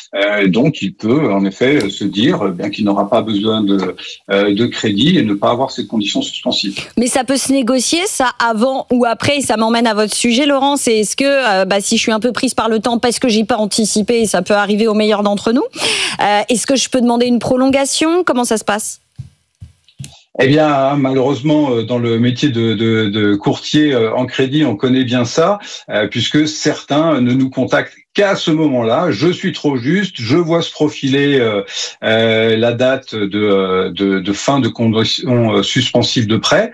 Donc, il peut en effet se dire bien qu'il n'aura pas besoin de crédit et ne pas avoir cette condition suspensive. Mais ça peut se négocier, ça, avant ou après, et ça m'emmène à votre sujet, Laurent, c'est est-ce que si je suis un peu prise par le temps parce que j'ai pas anticipé, et ça peut arriver au meilleur d'entre nous, est-ce que je peux demander une prolongation ? Comment ça se passe ? Eh bien, malheureusement, dans le métier de courtier en crédit, on connaît bien ça, puisque certains ne nous contactent qu'à ce moment-là. Je suis trop juste, je vois se profiler la date de fin de condition suspensive de prêt.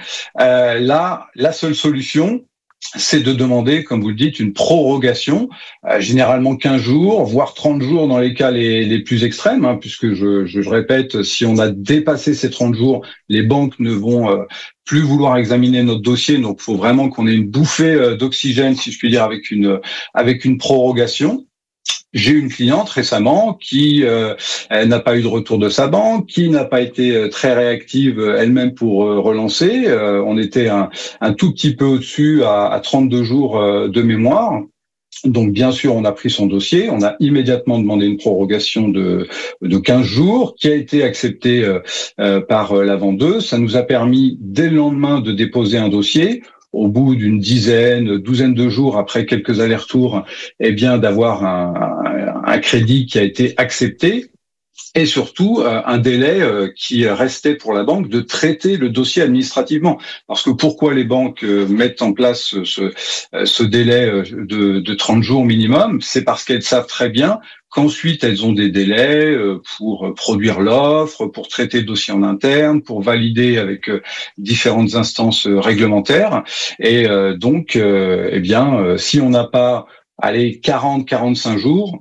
Là, la seule solution, c'est de demander, comme vous le dites, une prorogation, généralement 15 jours, voire 30 jours dans les cas les plus extrêmes, puisque je répète, si on a dépassé ces 30 jours, les banques ne vont plus vouloir examiner notre dossier, donc il faut vraiment qu'on ait une bouffée d'oxygène, si je puis dire, avec une prorogation. J'ai une cliente récemment qui n'a pas eu de retour de sa banque, qui n'a pas été très réactive elle-même pour relancer. On était un tout petit peu au-dessus à 32 jours de mémoire. Donc, bien sûr, on a pris son dossier. On a immédiatement demandé une prorogation de 15 jours qui a été acceptée par la vendeuse. Ça nous a permis, dès le lendemain, de déposer un dossier. Au bout d'une douzaine de jours après quelques allers-retours, eh bien, d'avoir un crédit qui a été accepté. Et surtout, un délai qui restait pour la banque de traiter le dossier administrativement. Parce que pourquoi les banques mettent en place ce délai de 30 jours minimum ? C'est parce qu'elles savent très bien qu'ensuite, elles ont des délais pour produire l'offre, pour traiter le dossier en interne, pour valider avec différentes instances réglementaires. Et donc, si on n'a pas 40-45 jours,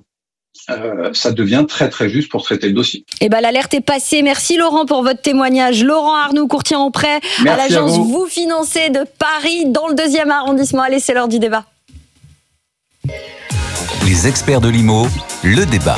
ça devient très très juste pour traiter le dossier. Eh ben, l'alerte est passée. Merci Laurent pour votre témoignage. Laurent Arnoux, courtier en prêt à l'agence Vous Financez de Paris, dans le 2e arrondissement. Allez, c'est l'heure du débat. Les experts de l'IMO, le débat.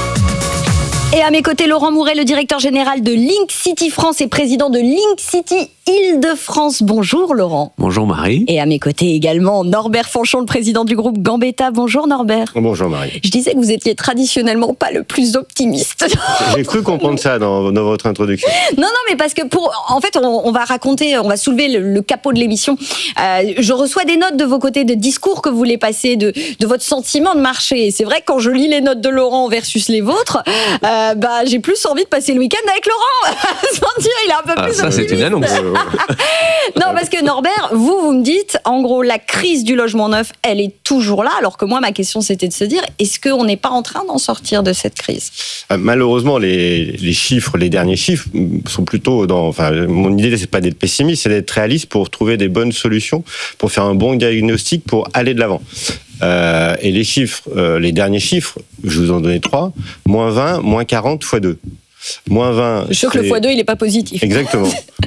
Et à mes côtés, Laurent Mouret, le directeur général de Link City France et président de Link City Île-de-France. Bonjour Laurent. Bonjour Marie. Et à mes côtés également, Norbert Fanchon, le président du groupe Gambetta. Bonjour Norbert. Bonjour Marie. Je disais que vous étiez traditionnellement pas le plus optimiste. J'ai cru comprendre ça dans votre introduction. Non, mais parce que en fait, on va raconter, on va soulever le capot de l'émission. Je reçois des notes de vos côtés, de discours que vous voulez passer, de votre sentiment de marché. Et c'est vrai que quand je lis les notes de Laurent versus les vôtres, j'ai plus envie de passer le week-end avec Laurent. Sans dire, il est un peu plus optimiste. C'est une annonce. Non, parce que Norbert, vous me dites, en gros, la crise du logement neuf, elle est toujours là, alors que moi, ma question, c'était de se dire, est-ce qu'on n'est pas en train d'en sortir de cette crise ? Malheureusement, les derniers chiffres sont plutôt mon idée, c'est pas d'être pessimiste, c'est d'être réaliste pour trouver des bonnes solutions, pour faire un bon diagnostic, pour aller de l'avant. Et les chiffres, les derniers chiffres, je vous en donnais 3, moins 20, moins 40, x 2. Moins 20. Je suis sûr que le x2, il n'est pas positif. Exactement.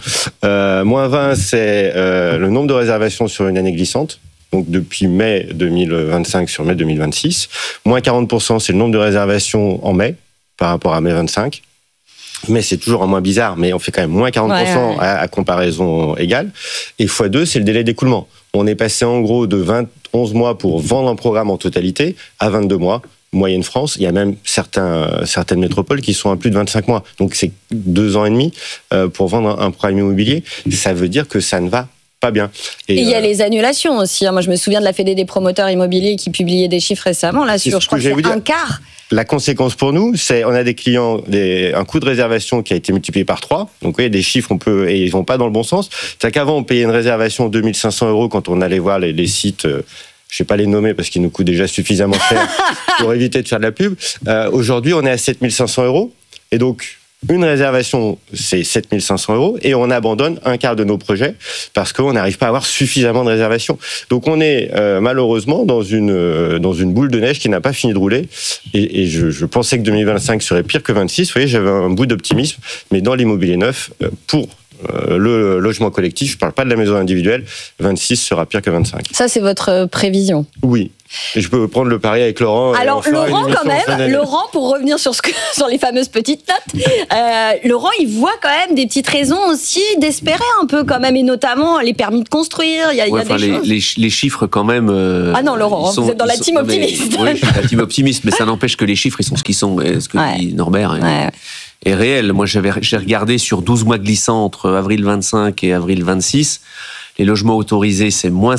Moins 20, c'est le nombre de réservations sur une année glissante. Donc depuis mai 2025 sur mai 2026. Moins 40%, c'est le nombre de réservations en mai par rapport à mai 25. Mais c'est toujours un moins bizarre, mais on fait quand même moins 40% à comparaison égale. Et x2, c'est le délai d'écoulement. On est passé en gros de 11 mois pour vendre un programme en totalité à 22 mois. Moyenne France, il y a même certaines métropoles qui sont à plus de 25 mois. Donc c'est 2 ans et demi pour vendre un programme immobilier. Ça veut dire que ça ne va pas bien. Et il y a les annulations aussi. Moi, je me souviens de la Fédé des promoteurs immobiliers qui publiait des chiffres récemment là sur, je crois que c'est un quart. La conséquence pour nous, c'est on a des clients, un coût de réservation qui a été multiplié par 3. Donc, vous voyez, des chiffres, et ils vont pas dans le bon sens. C'est-à-dire qu'avant, on payait une réservation 2500 € quand on allait voir les sites. Je ne vais pas les nommer parce qu'ils nous coûtent déjà suffisamment cher pour éviter de faire de la pub. Aujourd'hui, on est à 7500 €. Et donc, une réservation, c'est 7500 €. Et on abandonne un quart de nos projets parce qu'on n'arrive pas à avoir suffisamment de réservations. Donc, on est malheureusement dans une boule de neige qui n'a pas fini de rouler. Et je pensais que 2025 serait pire que 26. Vous voyez, j'avais un bout d'optimisme. Mais dans l'immobilier neuf, pour le logement collectif, je ne parle pas de la maison individuelle, 26 sera pire que 25. Ça, c'est votre prévision. Oui. Et je peux prendre le pari avec Laurent. Alors Laurent, quand même, Laurent, pour revenir sur les fameuses petites notes, Laurent, il voit quand même des petites raisons aussi d'espérer un peu quand même, et notamment les permis de construire. Il y a des choses. Les chiffres quand même. Ah non, Laurent, vous êtes dans la team optimiste. Oui, je suis dans la team optimiste, mais ça n'empêche que les chiffres, ils sont ce qu'ils sont. Ce que dit Norbert est réel. Moi, j'ai regardé sur 12 mois glissants entre avril 25 et avril 26. Les logements autorisés, c'est moins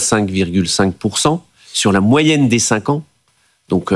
5,5%. Sur la moyenne des 5 ans, donc,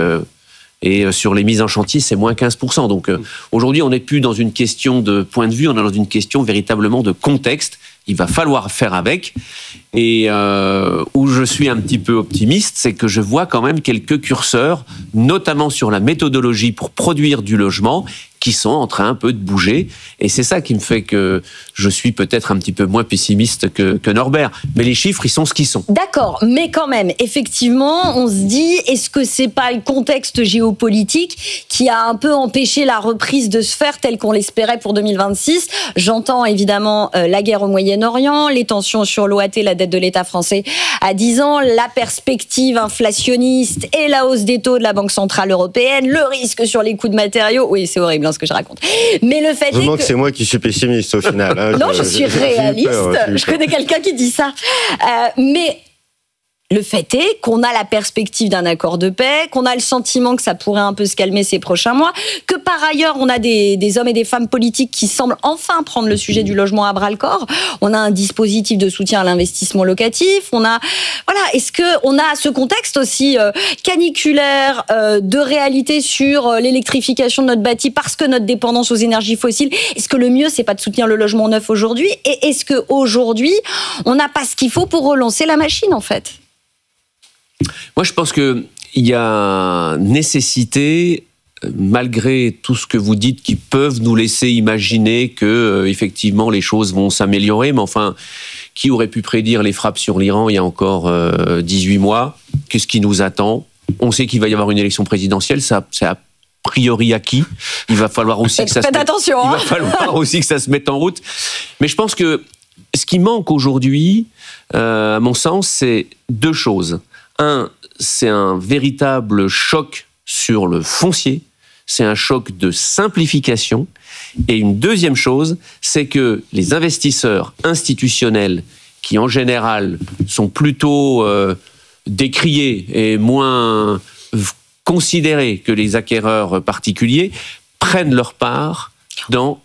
et sur les mises en chantier, c'est moins 15%. Donc aujourd'hui, on n'est plus dans une question de point de vue, on est dans une question véritablement de contexte. Il va falloir faire avec. Et où je suis un petit peu optimiste, c'est que je vois quand même quelques curseurs, notamment sur la méthodologie pour produire du logement, qui sont en train un peu de bouger. Et c'est ça qui me fait que je suis peut-être un petit peu moins pessimiste que Norbert. Mais les chiffres, ils sont ce qu'ils sont. D'accord, mais quand même, effectivement, on se dit, est-ce que c'est pas le contexte géopolitique qui a un peu empêché la reprise de se faire telle qu'on l'espérait pour 2026 ? J'entends évidemment la guerre au Moyen-Orient, les tensions sur l'OAT, la dette de l'État français à 10 ans, la perspective inflationniste et la hausse des taux de la Banque Centrale Européenne, le risque sur les coûts de matériaux. Oui, c'est horrible ce que je raconte. Mais le fait est que c'est moi qui suis pessimiste au final. Non, je suis réaliste. Je connais quelqu'un qui dit ça. Mais le fait est qu'on a la perspective d'un accord de paix, qu'on a le sentiment que ça pourrait un peu se calmer ces prochains mois, que par ailleurs, on a des hommes et des femmes politiques qui semblent enfin prendre le sujet du logement à bras-le-corps. On a un dispositif de soutien à l'investissement locatif. Est-ce qu'on a ce contexte aussi caniculaire de réalité sur l'électrification de notre bâti parce que notre dépendance aux énergies fossiles? Est-ce que le mieux, c'est pas de soutenir le logement neuf aujourd'hui? Et est-ce qu'aujourd'hui, on n'a pas ce qu'il faut pour relancer la machine, en fait? Moi, je pense qu'il y a nécessité, malgré tout ce que vous dites, qui peuvent nous laisser imaginer que, effectivement, les choses vont s'améliorer. Mais enfin, qui aurait pu prédire les frappes sur l'Iran il y a encore 18 mois? Qu'est-ce qui nous attend? On sait qu'il va y avoir une élection présidentielle, ça, c'est a priori acquis. Il va falloir aussi que ça se mette en route. Mais je pense que ce qui manque aujourd'hui, à mon sens, c'est deux choses. Un, c'est un véritable choc sur le foncier, c'est un choc de simplification. Et une deuxième chose, c'est que les investisseurs institutionnels, qui en général sont plutôt décriés et moins considérés que les acquéreurs particuliers, prennent leur part dans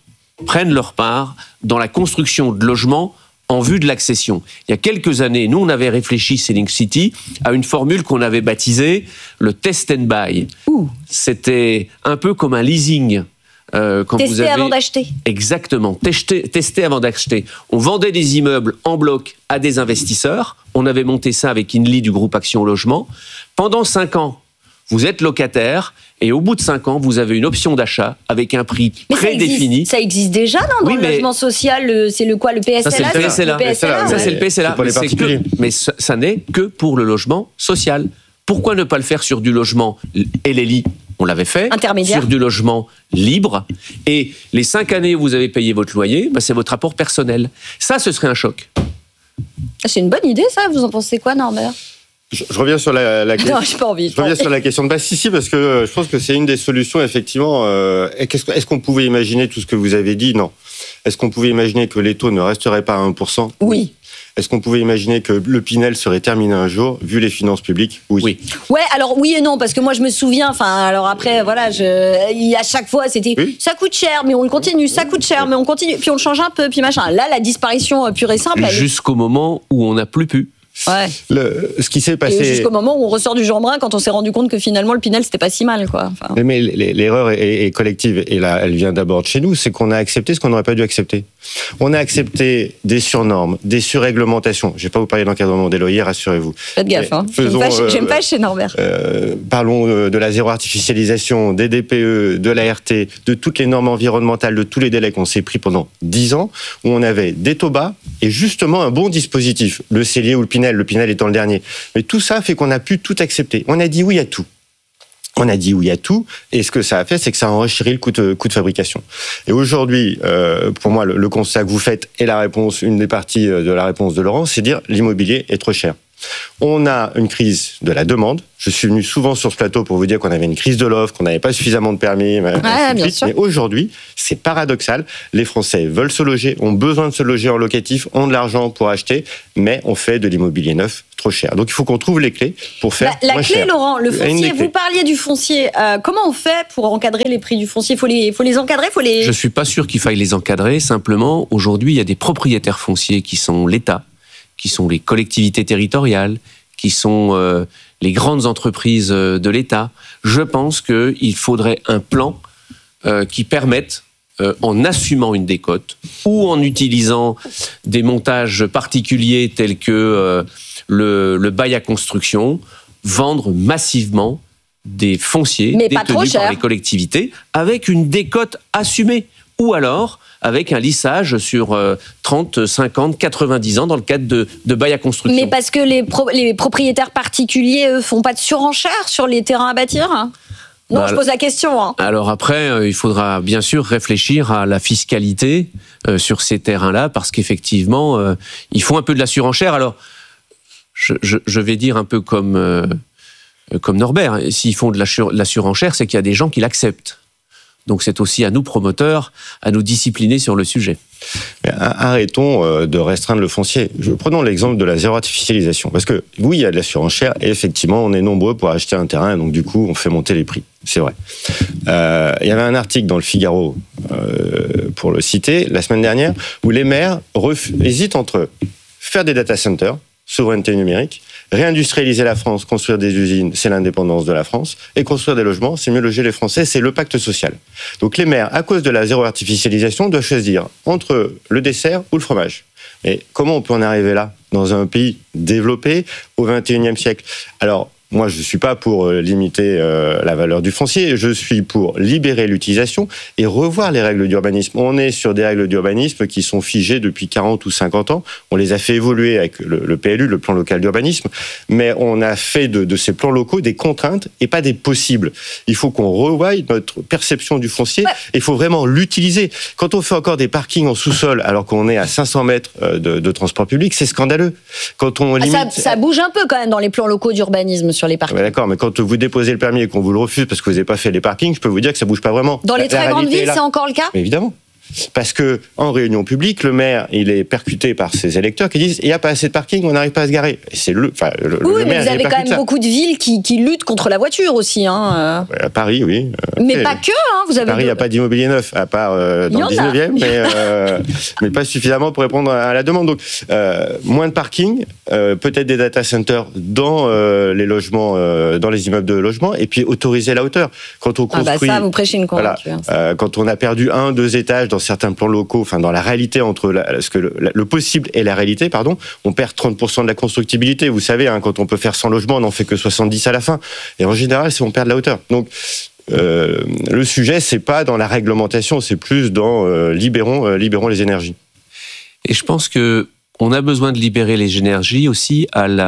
la construction de logements en vue de l'accession. Il y a quelques années, nous, on avait réfléchi, Selling City, à une formule qu'on avait baptisée le test and buy. C'était un peu comme un leasing. Tester avant d'acheter. Exactement, tester avant d'acheter. On vendait des immeubles en bloc à des investisseurs. On avait monté ça avec Inly du groupe Action Logement. Pendant 5 ans, vous êtes locataire et au bout de 5 ans, vous avez une option d'achat avec un prix prédéfini. Ça existe déjà, non, dans le logement social, c'est le PSLA? Ça, c'est le PSLA. Ça, c'est le PSLA. C'est pour les particuliers. Mais ça n'est que pour le logement social. Pourquoi ne pas le faire sur du logement LLI? On l'avait fait. Intermédiaire. Sur du logement libre. Et les 5 années où vous avez payé votre loyer, c'est votre rapport personnel. Ça, ce serait un choc. C'est une bonne idée, ça. Vous en pensez quoi, Norbert? Je reviens sur la question. Non, j'ai pas envie. Je reviens sur la question de base. Si, parce que je pense que c'est une des solutions, effectivement. Est-ce qu'on pouvait imaginer tout ce que vous avez dit? Non. Est-ce qu'on pouvait imaginer que les taux ne resteraient pas à 1%? Oui. Est-ce qu'on pouvait imaginer que le Pinel serait terminé un jour, vu les finances publiques? Oui. Ouais, alors oui et non, parce que moi je me souviens, alors après, voilà, à chaque fois c'était ça coûte cher, mais on le continue, ça coûte cher, mais on continue, puis on le change un peu, puis machin. Là, la disparition pure et simple. Jusqu'au moment où on n'a plus pu. Ouais. Ce qui s'est passé. Et jusqu'au moment où on ressort du Jeanbrun quand on s'est rendu compte que finalement le Pinel c'était pas si mal, quoi. Enfin... Mais l'erreur est collective et là elle vient d'abord de chez nous, c'est qu'on a accepté ce qu'on n'aurait pas dû accepter. On a accepté des surnormes, des surréglementations. Je vais pas vous parler d'encadrement des loyers, rassurez-vous. Faites gaffe, hein. J'aime pas chez Norbert. Parlons de la zéro artificialisation, des DPE, de l'ART, de toutes les normes environnementales, de tous les délais qu'on s'est pris pendant 10 ans, où on avait des taux bas et justement un bon dispositif, le cellier ou le Pinel étant le dernier. Mais tout ça fait qu'on a pu tout accepter. On a dit oui à tout. On a dit oui à tout, et ce que ça a fait, c'est que ça a enrichi le coût de fabrication. Et aujourd'hui, pour moi, le constat que vous faites est la réponse, une des parties de la réponse de Laurent, c'est dire l'immobilier est trop cher. On a une crise de la demande. Je suis venu souvent sur ce plateau pour vous dire qu'on avait une crise de l'offre, qu'on n'avait pas suffisamment de permis. Bien sûr. Mais aujourd'hui, c'est paradoxal. Les Français veulent se loger, ont besoin de se loger en locatif, ont de l'argent pour acheter, mais on fait de l'immobilier neuf trop cher. Donc il faut qu'on trouve les clés pour faire la moins clé, cher. Laurent, le foncier. Vous parliez du foncier. Comment on fait pour encadrer les prix du foncier ? Faut les encadrer, Je suis pas sûr qu'il faille les encadrer. Simplement, aujourd'hui, il y a des propriétaires fonciers qui sont l'État, qui sont les collectivités territoriales, qui sont les grandes entreprises de l'État. Je pense qu'il faudrait un plan qui permette, en assumant une décote ou en utilisant des montages particuliers tels que le bail à construction, vendre massivement des fonciers détenus par les collectivités avec une décote assumée. Ou alors avec un lissage sur 30, 50, 90 ans dans le cadre de bail à construction. Mais parce que les propriétaires particuliers, eux, font pas de surenchère sur les terrains à bâtir ? Non, je pose la question. Alors après, il faudra bien sûr réfléchir à la fiscalité sur ces terrains-là, parce qu'effectivement, ils font un peu de la surenchère. Alors, je vais dire un peu comme Norbert, s'ils font de la surenchère, c'est qu'il y a des gens qui l'acceptent. Donc c'est aussi à nous, promoteurs, à nous discipliner sur le sujet. Mais arrêtons de restreindre le foncier. Prenons l'exemple de la zéro artificialisation. Parce que oui, il y a de la surenchère et effectivement, on est nombreux pour acheter un terrain et donc du coup, on fait monter les prix. C'est vrai. Il y avait un article dans le Figaro, pour le citer, la semaine dernière, où les maires hésitent entre faire des data centers, souveraineté numérique, réindustrialiser la France, construire des usines, c'est l'indépendance de la France, et construire des logements, c'est mieux loger les Français, c'est le pacte social. Donc les maires, à cause de la zéro artificialisation, doivent choisir entre le dessert ou le fromage. Mais comment on peut en arriver là, dans un pays développé au XXIe siècle ? Alors, moi, je ne suis pas pour limiter la valeur du foncier, je suis pour libérer l'utilisation et revoir les règles d'urbanisme. On est sur des règles d'urbanisme qui sont figées depuis 40 ou 50 ans. On les a fait évoluer avec le PLU, le plan local d'urbanisme, mais on a fait de ces plans locaux des contraintes et pas des possibles. Il faut qu'on revoie notre perception du foncier et il faut vraiment l'utiliser. Quand on fait encore des parkings en sous-sol alors qu'on est à 500 mètres de transport public, c'est scandaleux. Quand on limite... ça bouge un peu quand même dans les plans locaux d'urbanisme sur les parkings. D'accord, mais quand vous déposez le permis et qu'on vous le refuse parce que vous n'avez pas fait les parkings, je peux vous dire que ça bouge pas vraiment. Dans les très grandes villes, c'est encore le cas ? Mais évidemment. Parce que en réunion publique, le maire, il est percuté par ses électeurs qui disent il n'y a pas assez de parking, on n'arrive pas à se garer. Et c'est le oui, maire, mais vous avez quand même beaucoup de villes qui luttent contre la voiture aussi. À Paris, oui. Mais pas que. Vous avez Paris, il n'y a pas d'immobilier neuf, à part dans le 19e, mais pas suffisamment pour répondre à la demande. Donc, moins de parking, peut-être des data centers dans les logements, dans les immeubles de logement, et puis autoriser la hauteur. Quand on construit, ça, vous prêchez une convaincue. Voilà, quand on a perdu 1-2 étages dans certains plans locaux, enfin dans la réalité entre le possible et la réalité, on perd 30% de la constructibilité. Vous savez, quand on peut faire 100 logements, on n'en fait que 70 à la fin. Et en général, on perd de la hauteur. Donc, le sujet, c'est pas dans la réglementation, c'est plus dans libérons les énergies. Et je pense que on a besoin de libérer les énergies aussi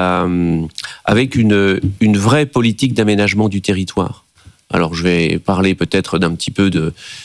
avec une vraie politique d'aménagement du territoire. Alors, je vais parler peut-être d'un petit peu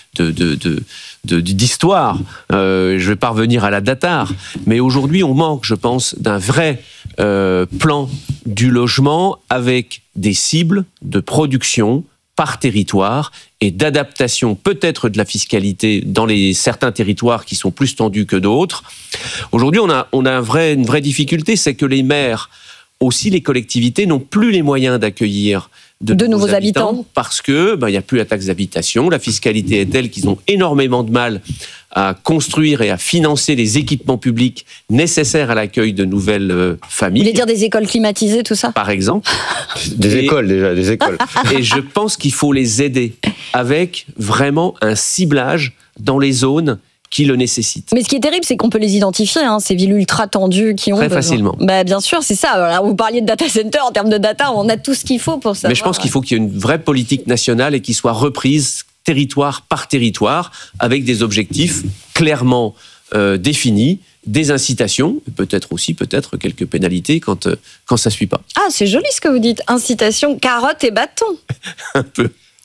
d'histoire. Je vais pas revenir à la datar, mais aujourd'hui, on manque, je pense, d'un vrai plan du logement avec des cibles de production par territoire et d'adaptation peut-être de la fiscalité dans certains territoires qui sont plus tendus que d'autres. Aujourd'hui, on a une vraie difficulté, c'est que les maires, aussi les collectivités, n'ont plus les moyens d'accueillir de nouveaux habitants parce que il y a plus la taxe d'habitation, la fiscalité est telle qu'ils ont énormément de mal à construire et à financer les équipements publics nécessaires à l'accueil de nouvelles familles. Vous voulez dire des écoles climatisées, tout ça ? Par exemple. Des écoles. Et je pense qu'il faut les aider avec vraiment un ciblage dans les zones qui le nécessitent. Mais ce qui est terrible, c'est qu'on peut les identifier, ces villes ultra tendues qui ont très facilement. Bien sûr, c'est ça. Alors, vous parliez de data center, en termes de data, on a tout ce qu'il faut pour ça. Mais je pense qu'il faut qu'il y ait une vraie politique nationale et qui soit reprise territoire par territoire, avec des objectifs clairement définis des incitations, peut-être quelques pénalités quand ça ne suit pas. Ah, c'est joli ce que vous dites. Incitation, carotte et bâton. Un peu.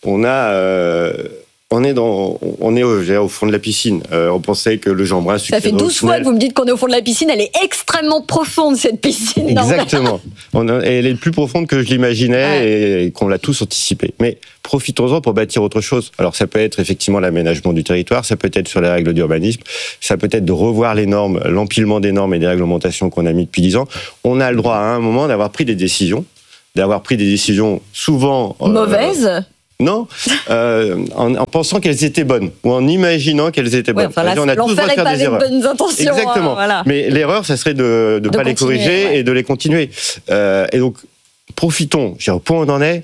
On est au fond de la piscine. On pensait que le Jeanbrun... Ça fait 12 fois que vous me dites qu'on est au fond de la piscine. Elle est extrêmement profonde, cette piscine. Exactement. Elle est plus profonde que je l'imaginais et qu'on l'a tous anticipé. Mais profitons-en pour bâtir autre chose. Alors ça peut être effectivement l'aménagement du territoire, ça peut être sur les règles d'urbanisme, ça peut être de revoir les normes, l'empilement des normes et des réglementations qu'on a mis depuis 10 ans. On a le droit à un moment d'avoir pris des décisions souvent... mauvaises. Non, en pensant qu'elles étaient bonnes ou en imaginant qu'elles étaient bonnes. Enfin, on a tous le droit de faire des erreurs. Bonnes intentions. Exactement. Voilà. Mais l'erreur, ça serait de ne pas les corriger et de les continuer. Et donc, profitons. Au point où on en est,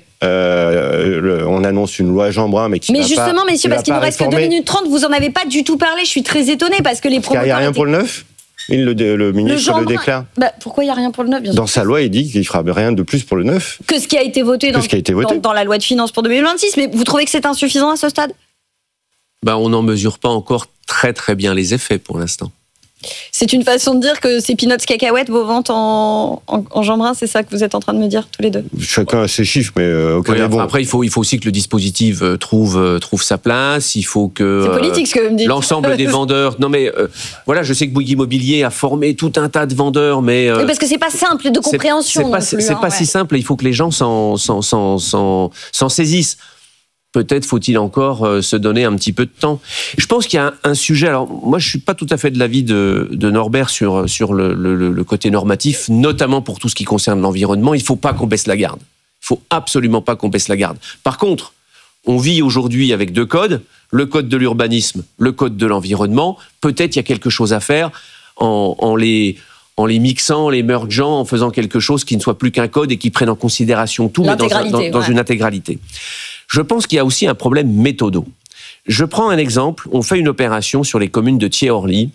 on annonce une loi Jeanbrun, mais justement, messieurs, parce qu'il nous reste que 2 minutes 30, vous en avez pas du tout parlé. Je suis très étonnée parce que les promoteurs. Il n'y a rien pour le 9 ? Le ministre le déclare. Pourquoi il n'y a rien pour le 9 bien sûr. Dans sa loi, il dit qu'il ne fera rien de plus pour le 9. Que ce qui a été voté dans la loi de finances pour 2026. Mais vous trouvez que c'est insuffisant à ce stade ? On n'en mesure pas encore très très bien les effets pour l'instant. C'est une façon de dire que c'est peanuts cacahuètes vos ventes en Jeanbrun, c'est ça que vous êtes en train de me dire tous les deux ? Chacun a ses chiffres, mais aucun n'est bon. Après, il faut aussi que le dispositif trouve sa place. Il faut que c'est politique ce que vous me dites. L'ensemble des vendeurs. Non mais voilà, je sais que Bouygues Immobilier a formé tout un tas de vendeurs, mais parce que c'est pas simple de compréhension. C'est pas si simple. Il faut que les gens s'en saisissent. Peut-être faut-il encore se donner un petit peu de temps. Je pense qu'il y a un sujet. Alors moi, je suis pas tout à fait de l'avis de Norbert sur le côté normatif, notamment pour tout ce qui concerne l'environnement. Il faut pas qu'on baisse la garde. Il faut absolument pas qu'on baisse la garde. Par contre, on vit aujourd'hui avec 2 codes, le code de l'urbanisme, le code de l'environnement. Peut-être il y a quelque chose à faire en les mixant, en les mergeant, en faisant quelque chose qui ne soit plus qu'un code et qui prenne en considération tout, mais dans une intégralité. Je pense qu'il y a aussi un problème méthodo. Je prends un exemple. On fait une opération sur les communes de Thiers-Orly,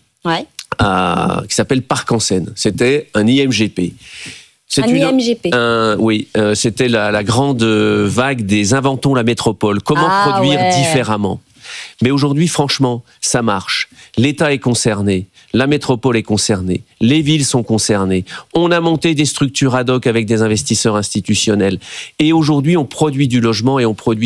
qui s'appelle Parc en Seine. C'était un IMGP. IMGP. C'était la grande vague des inventons la métropole. Comment produire différemment. Mais aujourd'hui, franchement, ça marche. L'État est concerné, la métropole est concernée, les villes sont concernées. On a monté des structures ad hoc avec des investisseurs institutionnels. Et aujourd'hui, on produit du logement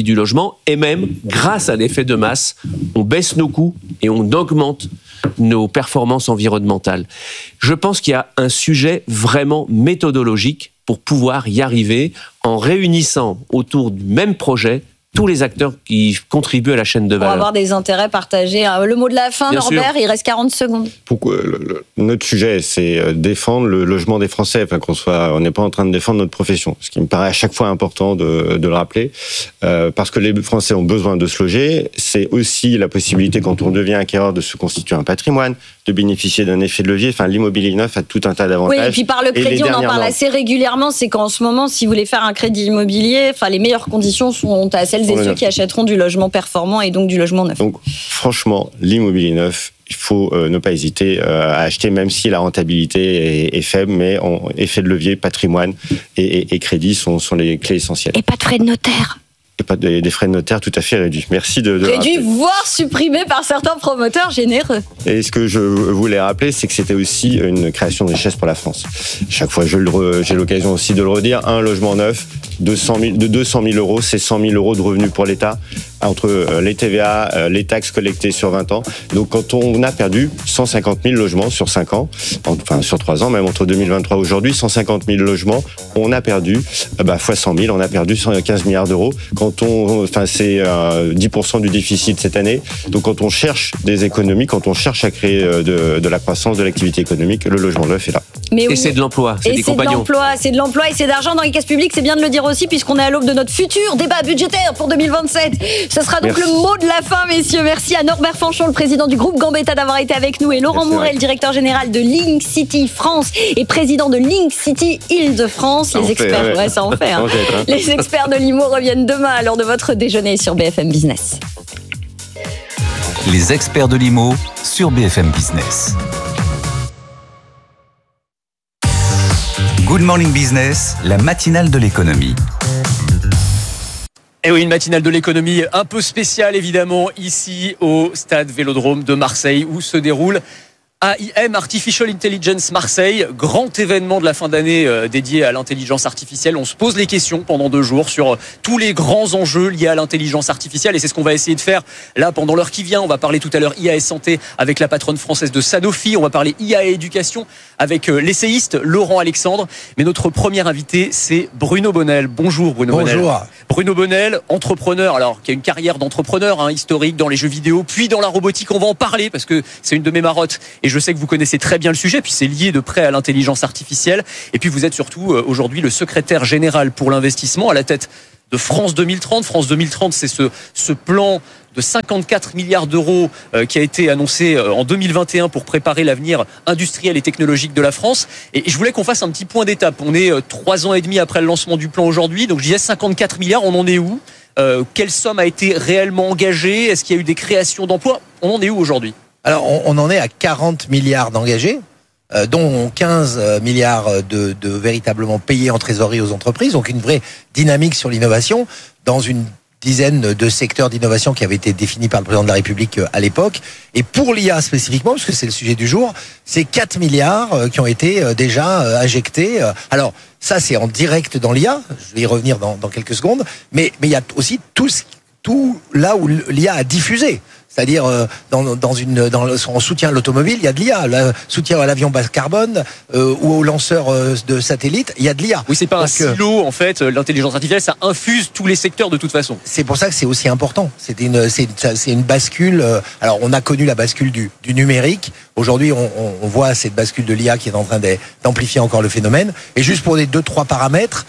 et même, grâce à l'effet de masse, on baisse nos coûts et on augmente nos performances environnementales. Je pense qu'il y a un sujet vraiment méthodologique pour pouvoir y arriver en réunissant autour du même projet tous les acteurs qui contribuent à la chaîne de valeur. Pour avoir des intérêts partagés. Le mot de la fin, bien Norbert, sûr. Il reste 40 secondes. Pourquoi notre sujet, c'est défendre le logement des Français. On n'est pas en train de défendre notre profession. Ce qui me paraît à chaque fois important de le rappeler. Parce que les Français ont besoin de se loger. C'est aussi la possibilité, quand on devient acquéreur, de se constituer un patrimoine, de bénéficier d'un effet de levier. L'immobilier neuf a tout un tas d'avantages. Oui, et puis par le crédit, on en parle assez régulièrement. C'est qu'en ce moment, si vous voulez faire un crédit immobilier, les meilleures conditions sont à celles et ceux qui achèteront du logement performant et donc du logement neuf. Donc, franchement, l'immobilier neuf, il faut ne pas hésiter à acheter, même si la rentabilité est faible, mais effet de levier, patrimoine et crédit sont les clés essentielles. Et pas de frais de notaire. Et pas des frais de notaire tout à fait réduits. Merci de réduits, voire supprimés par certains promoteurs généreux. Et ce que je voulais rappeler, c'est que c'était aussi une création de richesse pour la France. Chaque fois, j'ai l'occasion aussi de le redire, un logement neuf, de 200 000 euros, c'est 100 000 euros de revenus pour l'État, entre les TVA, les taxes collectées sur 20 ans. Donc quand on a perdu 150 000 logements sur 5 ans, enfin sur 3 ans, même entre 2023 et aujourd'hui, 150 000 logements, on a perdu, fois 100 000, on a perdu 15 milliards d'euros. C'est 10% du déficit cette année. Donc quand on cherche des économies, quand on cherche à créer de la croissance, de l'activité économique, le logement neuf est là. Et c'est de l'emploi, c'est des compagnons. C'est de l'emploi et c'est d'argent dans les caisses publiques, c'est bien de le dire aussi, puisqu'on est à l'aube de notre futur débat budgétaire pour 2027. Ce sera donc le mot de la fin, messieurs. Merci à Norbert Fanchon, le président du groupe Gambetta, d'avoir été avec nous, et Laurent Mouret, le directeur général de Link City France et président de Link City Île-de-France. Les experts, ça en fait. Les experts de l'IMO reviennent demain à l'heure de votre déjeuner sur BFM Business. Les experts de l'IMO sur BFM Business. Good Morning Business, la matinale de l'économie. Et oui, une matinale de l'économie un peu spéciale, évidemment, ici au stade Vélodrome de Marseille, où se déroule AIM, Artificial Intelligence Marseille, grand événement de la fin d'année dédié à l'intelligence artificielle. On se pose les questions pendant 2 jours sur tous les grands enjeux liés à l'intelligence artificielle et c'est ce qu'on va essayer de faire là pendant l'heure qui vient. On va parler tout à l'heure IA et santé avec la patronne française de Sanofi. On va parler IA et éducation avec l'essayiste Laurent Alexandre. Mais notre premier invité, c'est Bruno Bonnel. Bonjour Bruno Bonnel. Bonjour. Bruno Bonnel, entrepreneur, alors qui a une carrière d'entrepreneur historique dans les jeux vidéo, puis dans la robotique. On va en parler parce que c'est une de mes marottes et je sais que vous connaissez très bien le sujet, puis c'est lié de près à l'intelligence artificielle. Et puis vous êtes surtout aujourd'hui le secrétaire général pour l'investissement à la tête de France 2030. France 2030, c'est ce plan de 54 milliards d'euros qui a été annoncé en 2021 pour préparer l'avenir industriel et technologique de la France. Et je voulais qu'on fasse un petit point d'étape. On est 3 ans et demi après le lancement du plan aujourd'hui. Donc je disais 54 milliards, on en est où ? Quelle somme a été réellement engagée ? Est-ce qu'il y a eu des créations d'emplois ? On en est où aujourd'hui ? Alors, on en est à 40 milliards d'engagés, dont 15 milliards de véritablement payés en trésorerie aux entreprises. Donc, une vraie dynamique sur l'innovation dans une dizaine de secteurs d'innovation qui avaient été définis par le président de la République à l'époque. Et pour l'IA spécifiquement, parce que c'est le sujet du jour, c'est 4 milliards qui ont été déjà injectés. Alors, ça, c'est en direct dans l'IA. Je vais y revenir dans quelques secondes. Mais il y a aussi tout là où l'IA a diffusé. C'est-à-dire en soutien à l'automobile, il y a de l'IA. Le soutien à l'avion bas carbone ou aux lanceurs de satellites, il y a de l'IA. Oui, c'est pas un silo en fait. L'intelligence artificielle, ça infuse tous les secteurs de toute façon. C'est pour ça que c'est aussi important. C'est une bascule. Alors, on a connu la bascule du numérique. Aujourd'hui, on voit cette bascule de l'IA qui est en train d'amplifier encore le phénomène. Et juste pour les 2-3 paramètres,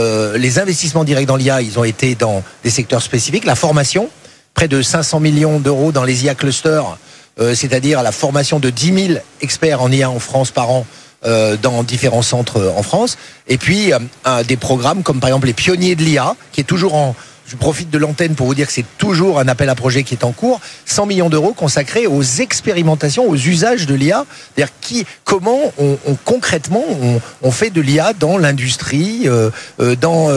les investissements directs dans l'IA, ils ont été dans des secteurs spécifiques. La formation, près de 500 millions d'euros dans les IA clusters, c'est-à-dire la formation de 10 000 experts en IA en France par an dans différents centres en France. Et puis, des programmes comme par exemple les pionniers de l'IA, qui est toujours je profite de l'antenne pour vous dire que c'est toujours un appel à projet qui est en cours. 100 millions d'euros consacrés aux expérimentations, aux usages de l'IA. C'est-à-dire comment concrètement on fait de l'IA dans l'industrie, dans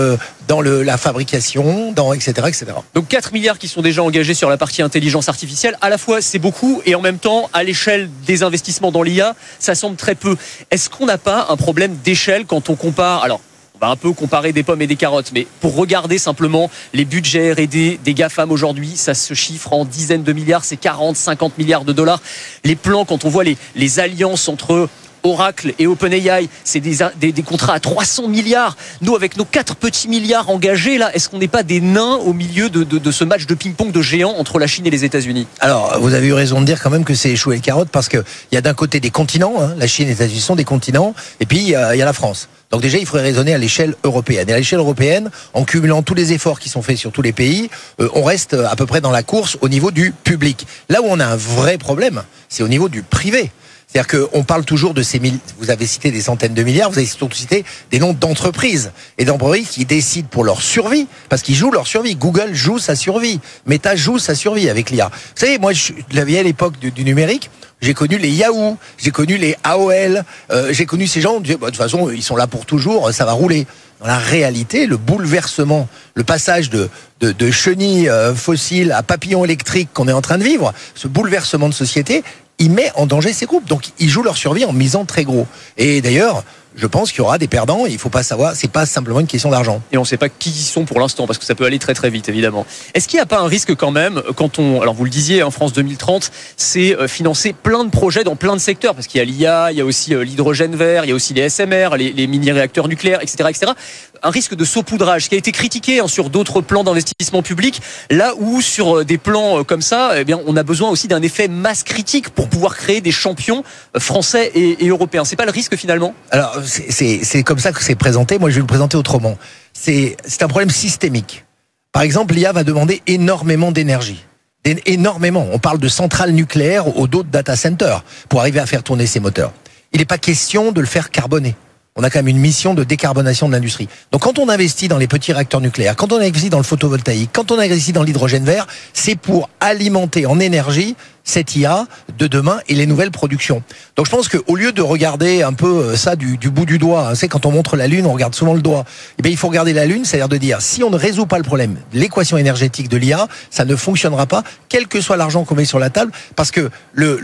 la fabrication, etc., etc. Donc 4 milliards qui sont déjà engagés sur la partie intelligence artificielle. À la fois, c'est beaucoup et en même temps, à l'échelle des investissements dans l'IA, ça semble très peu. Est-ce qu'on n'a pas un problème d'échelle quand on compare... Alors, on va un peu comparer des pommes et des carottes, mais pour regarder simplement les budgets R&D des GAFAM aujourd'hui, ça se chiffre en dizaines de milliards, c'est 40-50 milliards de dollars. Les plans, quand on voit les alliances entre Oracle et OpenAI, c'est des contrats à 300 milliards. Nous, avec nos 4 petits milliards engagés, là, est-ce qu'on n'est pas des nains au milieu de ce match de ping-pong de géants entre la Chine et les États-Unis ? Alors, vous avez eu raison de dire quand même que c'est échoué les carottes, parce qu'il y a d'un côté des continents, la Chine et les États-Unis sont des continents, et puis il y a la France. Donc déjà, il faudrait raisonner à l'échelle européenne. Et à l'échelle européenne, en cumulant tous les efforts qui sont faits sur tous les pays, on reste à peu près dans la course au niveau du public. Là où on a un vrai problème, c'est au niveau du privé. C'est-à-dire qu'on parle toujours de vous avez cité des centaines de milliards, vous avez surtout cité des noms d'entreprises. Et d'entreprises qui décident pour leur survie, parce qu'ils jouent leur survie. Google joue sa survie. Meta joue sa survie avec l'IA. Vous savez, moi, je la vieille époque du numérique, j'ai connu les Yahoo, j'ai connu les AOL, j'ai connu ces gens, de toute façon, ils sont là pour toujours, ça va rouler. Dans la réalité, le bouleversement, le passage de chenilles fossiles à papillons électriques qu'on est en train de vivre, ce bouleversement de société, il met en danger ces groupes. Donc, ils jouent leur survie en misant très gros. Et d'ailleurs, je pense qu'il y aura des perdants. Il ne faut pas savoir, c'est pas simplement une question d'argent. Et on ne sait pas qui ils sont pour l'instant, parce que ça peut aller très très vite, évidemment. Est-ce qu'il n'y a pas un risque quand même, alors vous le disiez, France 2030, c'est financer plein de projets dans plein de secteurs, parce qu'il y a l'IA, il y a aussi l'hydrogène vert, il y a aussi les SMR, les mini-réacteurs nucléaires, etc., etc. Un risque de saupoudrage, qui a été critiqué sur d'autres plans d'investissement public, là où sur des plans comme ça, eh bien, on a besoin aussi d'un effet masse critique pour pouvoir créer des champions français et européens. C'est pas le risque finalement ? Alors, c'est comme ça que c'est présenté. Moi, je vais le présenter autrement. C'est un problème systémique. Par exemple, l'IA va demander énormément d'énergie. Énormément. On parle de centrales nucléaires ou d'autres data centers pour arriver à faire tourner ces moteurs. Il n'est pas question de le faire carboner. On a quand même une mission de décarbonation de l'industrie. Donc quand on investit dans les petits réacteurs nucléaires, quand on investit dans le photovoltaïque, quand on investit dans l'hydrogène vert, c'est pour alimenter en énergie cette IA de demain et les nouvelles productions. Donc je pense qu'au lieu de regarder un peu ça du bout du doigt, hein, c'est quand on montre la Lune, on regarde souvent le doigt. Eh bien, il faut regarder la Lune, c'est-à-dire de dire si on ne résout pas le problème, l'équation énergétique de l'IA, ça ne fonctionnera pas, quel que soit l'argent qu'on met sur la table, parce que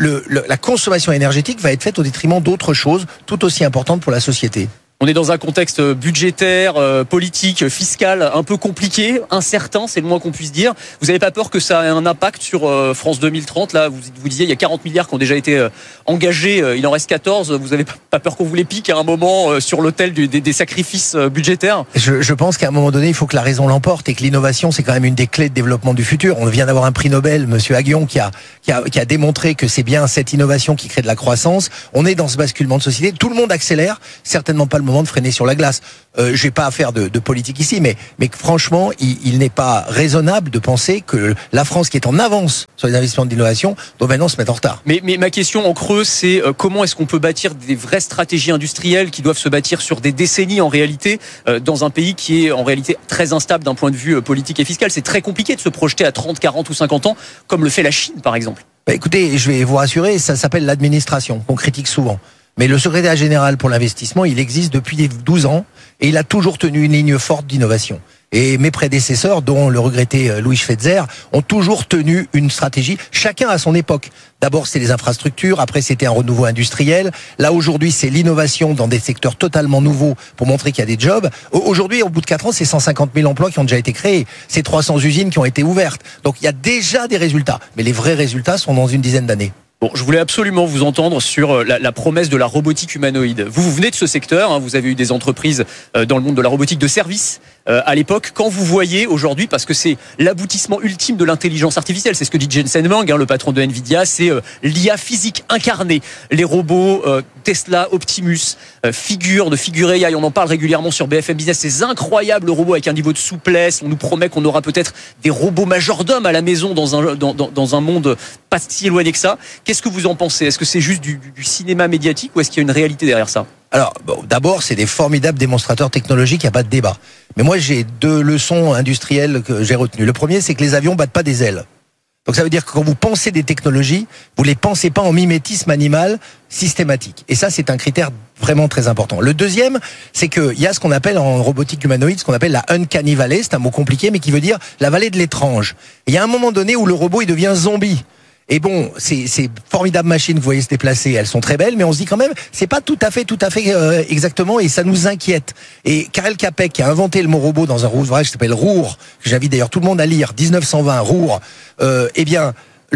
la consommation énergétique va être faite au détriment d'autres choses tout aussi importantes pour la société. On est dans un contexte budgétaire, politique, fiscal un peu compliqué, incertain, c'est le moins qu'on puisse dire. Vous n'avez pas peur que ça ait un impact sur France 2030 ? Là, vous disiez, il y a 40 milliards qui ont déjà été engagés, il en reste 14. Vous n'avez pas peur qu'on vous les pique à un moment sur l'autel des sacrifices budgétaires ? Je pense qu'à un moment donné, il faut que la raison l'emporte et que l'innovation, c'est quand même une des clés de développement du futur. On vient d'avoir un prix Nobel, Monsieur Aguillon, qui a démontré que c'est bien cette innovation qui crée de la croissance. On est dans ce basculement de société. Tout le monde accélère, certainement pas le moment de freiner sur la glace. Je vais pas faire de politique ici, mais franchement, il n'est pas raisonnable de penser que la France, qui est en avance sur les investissements d'innovation, doit maintenant se mettre en retard. Mais ma question en creux, c'est comment est-ce qu'on peut bâtir des vraies stratégies industrielles qui doivent se bâtir sur des décennies en réalité, dans un pays qui est en réalité très instable d'un point de vue politique et fiscal. C'est très compliqué de se projeter à 30, 40 ou 50 ans, comme le fait la Chine, par exemple. Écoutez, je vais vous rassurer, ça s'appelle l'administration, qu'on critique souvent. Mais le secrétaire général pour l'investissement, il existe depuis 12 ans et il a toujours tenu une ligne forte d'innovation. Et mes prédécesseurs, dont le regretté Louis Schweitzer, ont toujours tenu une stratégie, chacun à son époque. D'abord, c'était les infrastructures, après c'était un renouveau industriel. Là, aujourd'hui, c'est l'innovation dans des secteurs totalement nouveaux pour montrer qu'il y a des jobs. Aujourd'hui, au bout de 4 ans, c'est 150 000 emplois qui ont déjà été créés. C'est 300 usines qui ont été ouvertes. Donc, il y a déjà des résultats. Mais les vrais résultats sont dans une dizaine d'années. Bon, je voulais absolument vous entendre sur la promesse de la robotique humanoïde. Vous venez de ce secteur, hein, vous avez eu des entreprises dans le monde de la robotique de service à l'époque. Quand vous voyez aujourd'hui, parce que c'est l'aboutissement ultime de l'intelligence artificielle, c'est ce que dit Jensen Huang, hein, le patron de Nvidia, c'est l'IA physique incarnée. Les robots Tesla, Optimus, Figure AI, on en parle régulièrement sur BFM Business, ces incroyables robots avec un niveau de souplesse. On nous promet qu'on aura peut-être des robots majordomes à la maison dans un monde pas si éloigné que ça. Qu'est-ce que vous en pensez ? Est-ce que c'est juste du cinéma médiatique ou est-ce qu'il y a une réalité derrière ça ? Alors, d'abord, c'est des formidables démonstrateurs technologiques, il n'y a pas de débat. Mais moi, j'ai 2 leçons industrielles que j'ai retenues. Le premier, c'est que les avions battent pas des ailes. Donc ça veut dire que quand vous pensez des technologies, vous les pensez pas en mimétisme animal systématique. Et ça, c'est un critère vraiment très important. Le deuxième, c'est qu'il y a ce qu'on appelle en robotique humanoïde, ce qu'on appelle la uncanny valley. C'est un mot compliqué, mais qui veut dire la vallée de l'étrange. Et il y a un moment donné où le robot, il devient zombie. Et bon, ces formidables machines que vous voyez se déplacer, elles sont très belles, mais on se dit quand même, c'est pas tout à fait exactement, et ça nous inquiète. Et Karel Capek, qui a inventé le mot robot dans un ouvrage qui s'appelle Roer, que j'invite d'ailleurs tout le monde à lire, 1920, Roer, eh bien,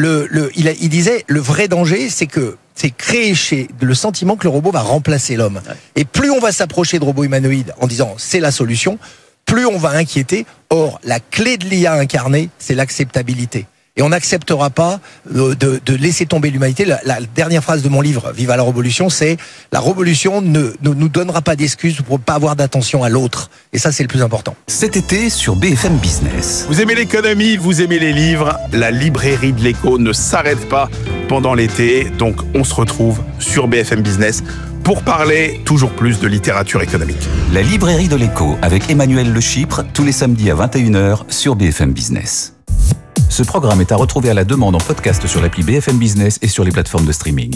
il disait, le vrai danger, c'est créer le sentiment que le robot va remplacer l'homme. Et plus on va s'approcher de robots humanoïdes en disant, c'est la solution, plus on va inquiéter. Or, la clé de l'IA incarnée, c'est l'acceptabilité. Et on n'acceptera pas de laisser tomber l'humanité. La dernière phrase de mon livre, Viva la Révolution, c'est « La révolution ne nous donnera pas d'excuses pour ne pas avoir d'attention à l'autre ». Et ça, c'est le plus important. Cet été sur BFM Business. Vous aimez l'économie, vous aimez les livres, la librairie de l'écho ne s'arrête pas pendant l'été. Donc, on se retrouve sur BFM Business pour parler toujours plus de littérature économique. La librairie de l'écho avec Emmanuel Le Chypre, tous les samedis à 21h sur BFM Business. Ce programme est à retrouver à la demande en podcast sur l'appli BFM Business et sur les plateformes de streaming.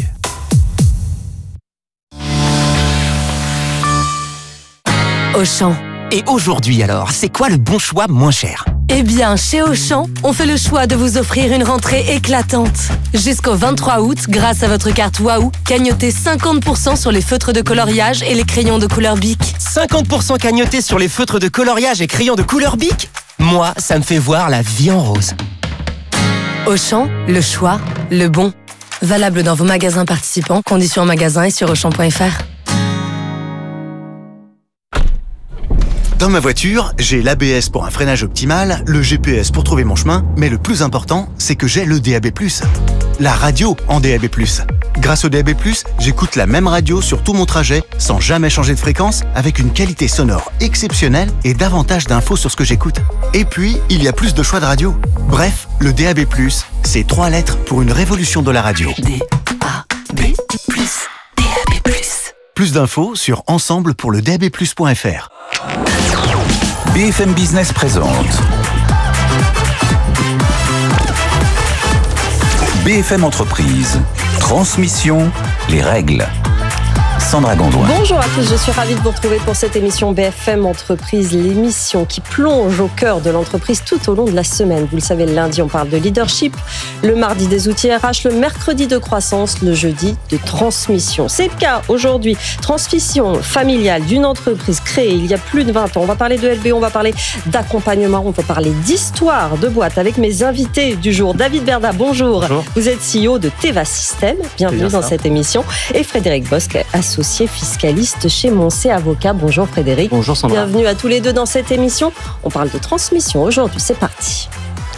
Auchan. Et aujourd'hui alors, c'est quoi le bon choix moins cher ? Eh bien, chez Auchan, on fait le choix de vous offrir une rentrée éclatante. Jusqu'au 23 août, grâce à votre carte Waouh, cagnotez 50% sur les feutres de coloriage et les crayons de couleur Bic. 50% cagnotés sur les feutres de coloriage et crayons de couleur Bic ? Moi, ça me fait voir la vie en rose. Auchan, le choix, le bon. Valable dans vos magasins participants, conditions en magasin et sur Auchan.fr. Dans ma voiture, j'ai l'ABS pour un freinage optimal, le GPS pour trouver mon chemin, mais le plus important, c'est que j'ai le DAB+. La radio en DAB+. Grâce au DAB+, j'écoute la même radio sur tout mon trajet, sans jamais changer de fréquence, avec une qualité sonore exceptionnelle et davantage d'infos sur ce que j'écoute. Et puis, il y a plus de choix de radio. Bref, le DAB+, c'est 3 lettres pour une révolution de la radio. DAB+, DAB+. Plus d'infos sur ensemblepourledabplus.fr. BFM Business présente BFM Entreprise. Transmission, les règles. Sandra Gondouin. Bonjour à tous, je suis ravie de vous retrouver pour cette émission BFM Entreprise, l'émission qui plonge au cœur de l'entreprise tout au long de la semaine. Vous le savez, le lundi, on parle de leadership, le mardi des outils RH, le mercredi de croissance, le jeudi de transmission. C'est le cas aujourd'hui. Transmission familiale d'une entreprise créée il y a plus de 20 ans. On va parler de LB, on va parler d'accompagnement, on va parler d'histoire de boîte avec mes invités du jour. David Berda, bonjour. Vous êtes CEO de Teva System, bienvenue dans cette émission. Et Frédéric Bosque, associé fiscaliste chez Moncé Avocat. Bonjour Frédéric. Bonjour Sandra. Bienvenue à tous les deux dans cette émission. On parle de transmission aujourd'hui, c'est parti.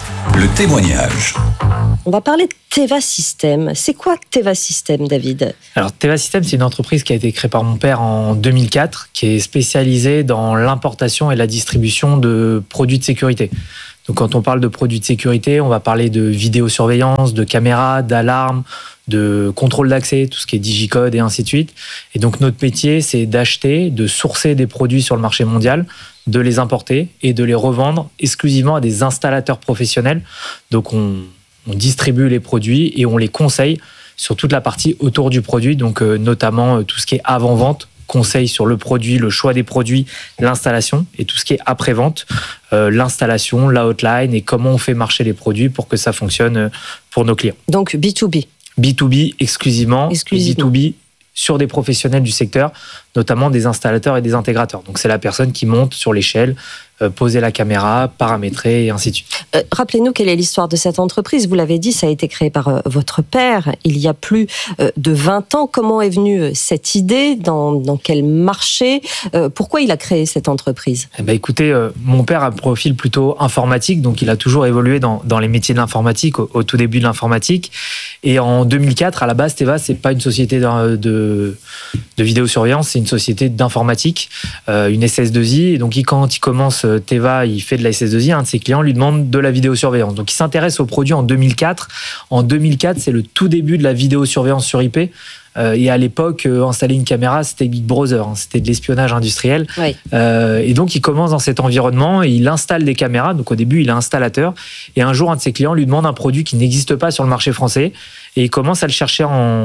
Le témoignage. On va parler de Teva System. C'est quoi Teva System, David ? Alors Teva System, c'est une entreprise qui a été créée par mon père en 2004, qui est spécialisée dans l'importation et la distribution de produits de sécurité. Donc quand on parle de produits de sécurité, on va parler de vidéosurveillance, de caméras, d'alarmes, de contrôle d'accès, tout ce qui est digicode et ainsi de suite. Et donc notre métier, c'est d'acheter, de sourcer des produits sur le marché mondial, de les importer et de les revendre exclusivement à des installateurs professionnels. Donc on distribue les produits et on les conseille sur toute la partie autour du produit, donc notamment tout ce qui est avant-vente, conseil sur le produit, le choix des produits, l'installation et tout ce qui est après-vente, l'installation, la hotline et comment on fait marcher les produits pour que ça fonctionne pour nos clients. Donc B2B. B2B exclusivement. Et B2B sur des professionnels du secteur, notamment des installateurs et des intégrateurs. Donc c'est la personne qui monte sur l'échelle, poser la caméra, paramétrer et ainsi de suite. Rappelez-nous quelle est l'histoire de cette entreprise. Vous l'avez dit, ça a été créé par votre père il y a plus de 20 ans. Comment est venue cette idée ? Dans quel marché ? Pourquoi il a créé cette entreprise ? Écoutez, mon père a un profil plutôt informatique, donc il a toujours évolué dans les métiers de l'informatique, au tout début de l'informatique. Et en 2004, à la base, Teva, c'est pas une société de vidéosurveillance, c'est une société d'informatique, une SS2I. Et donc quand il commence Teva, il fait de la SS2I, un de ses clients lui demande de la vidéosurveillance. Donc il s'intéresse au produit en 2004. En 2004, c'est le tout début de la vidéosurveillance sur IP. Et à l'époque, installer une caméra, c'était Big Brother, c'était de l'espionnage industriel. Oui. Et donc, il commence dans cet environnement et il installe des caméras. Donc, au début, il est installateur. Et un jour, un de ses clients lui demande un produit qui n'existe pas sur le marché français. Et il commence à le chercher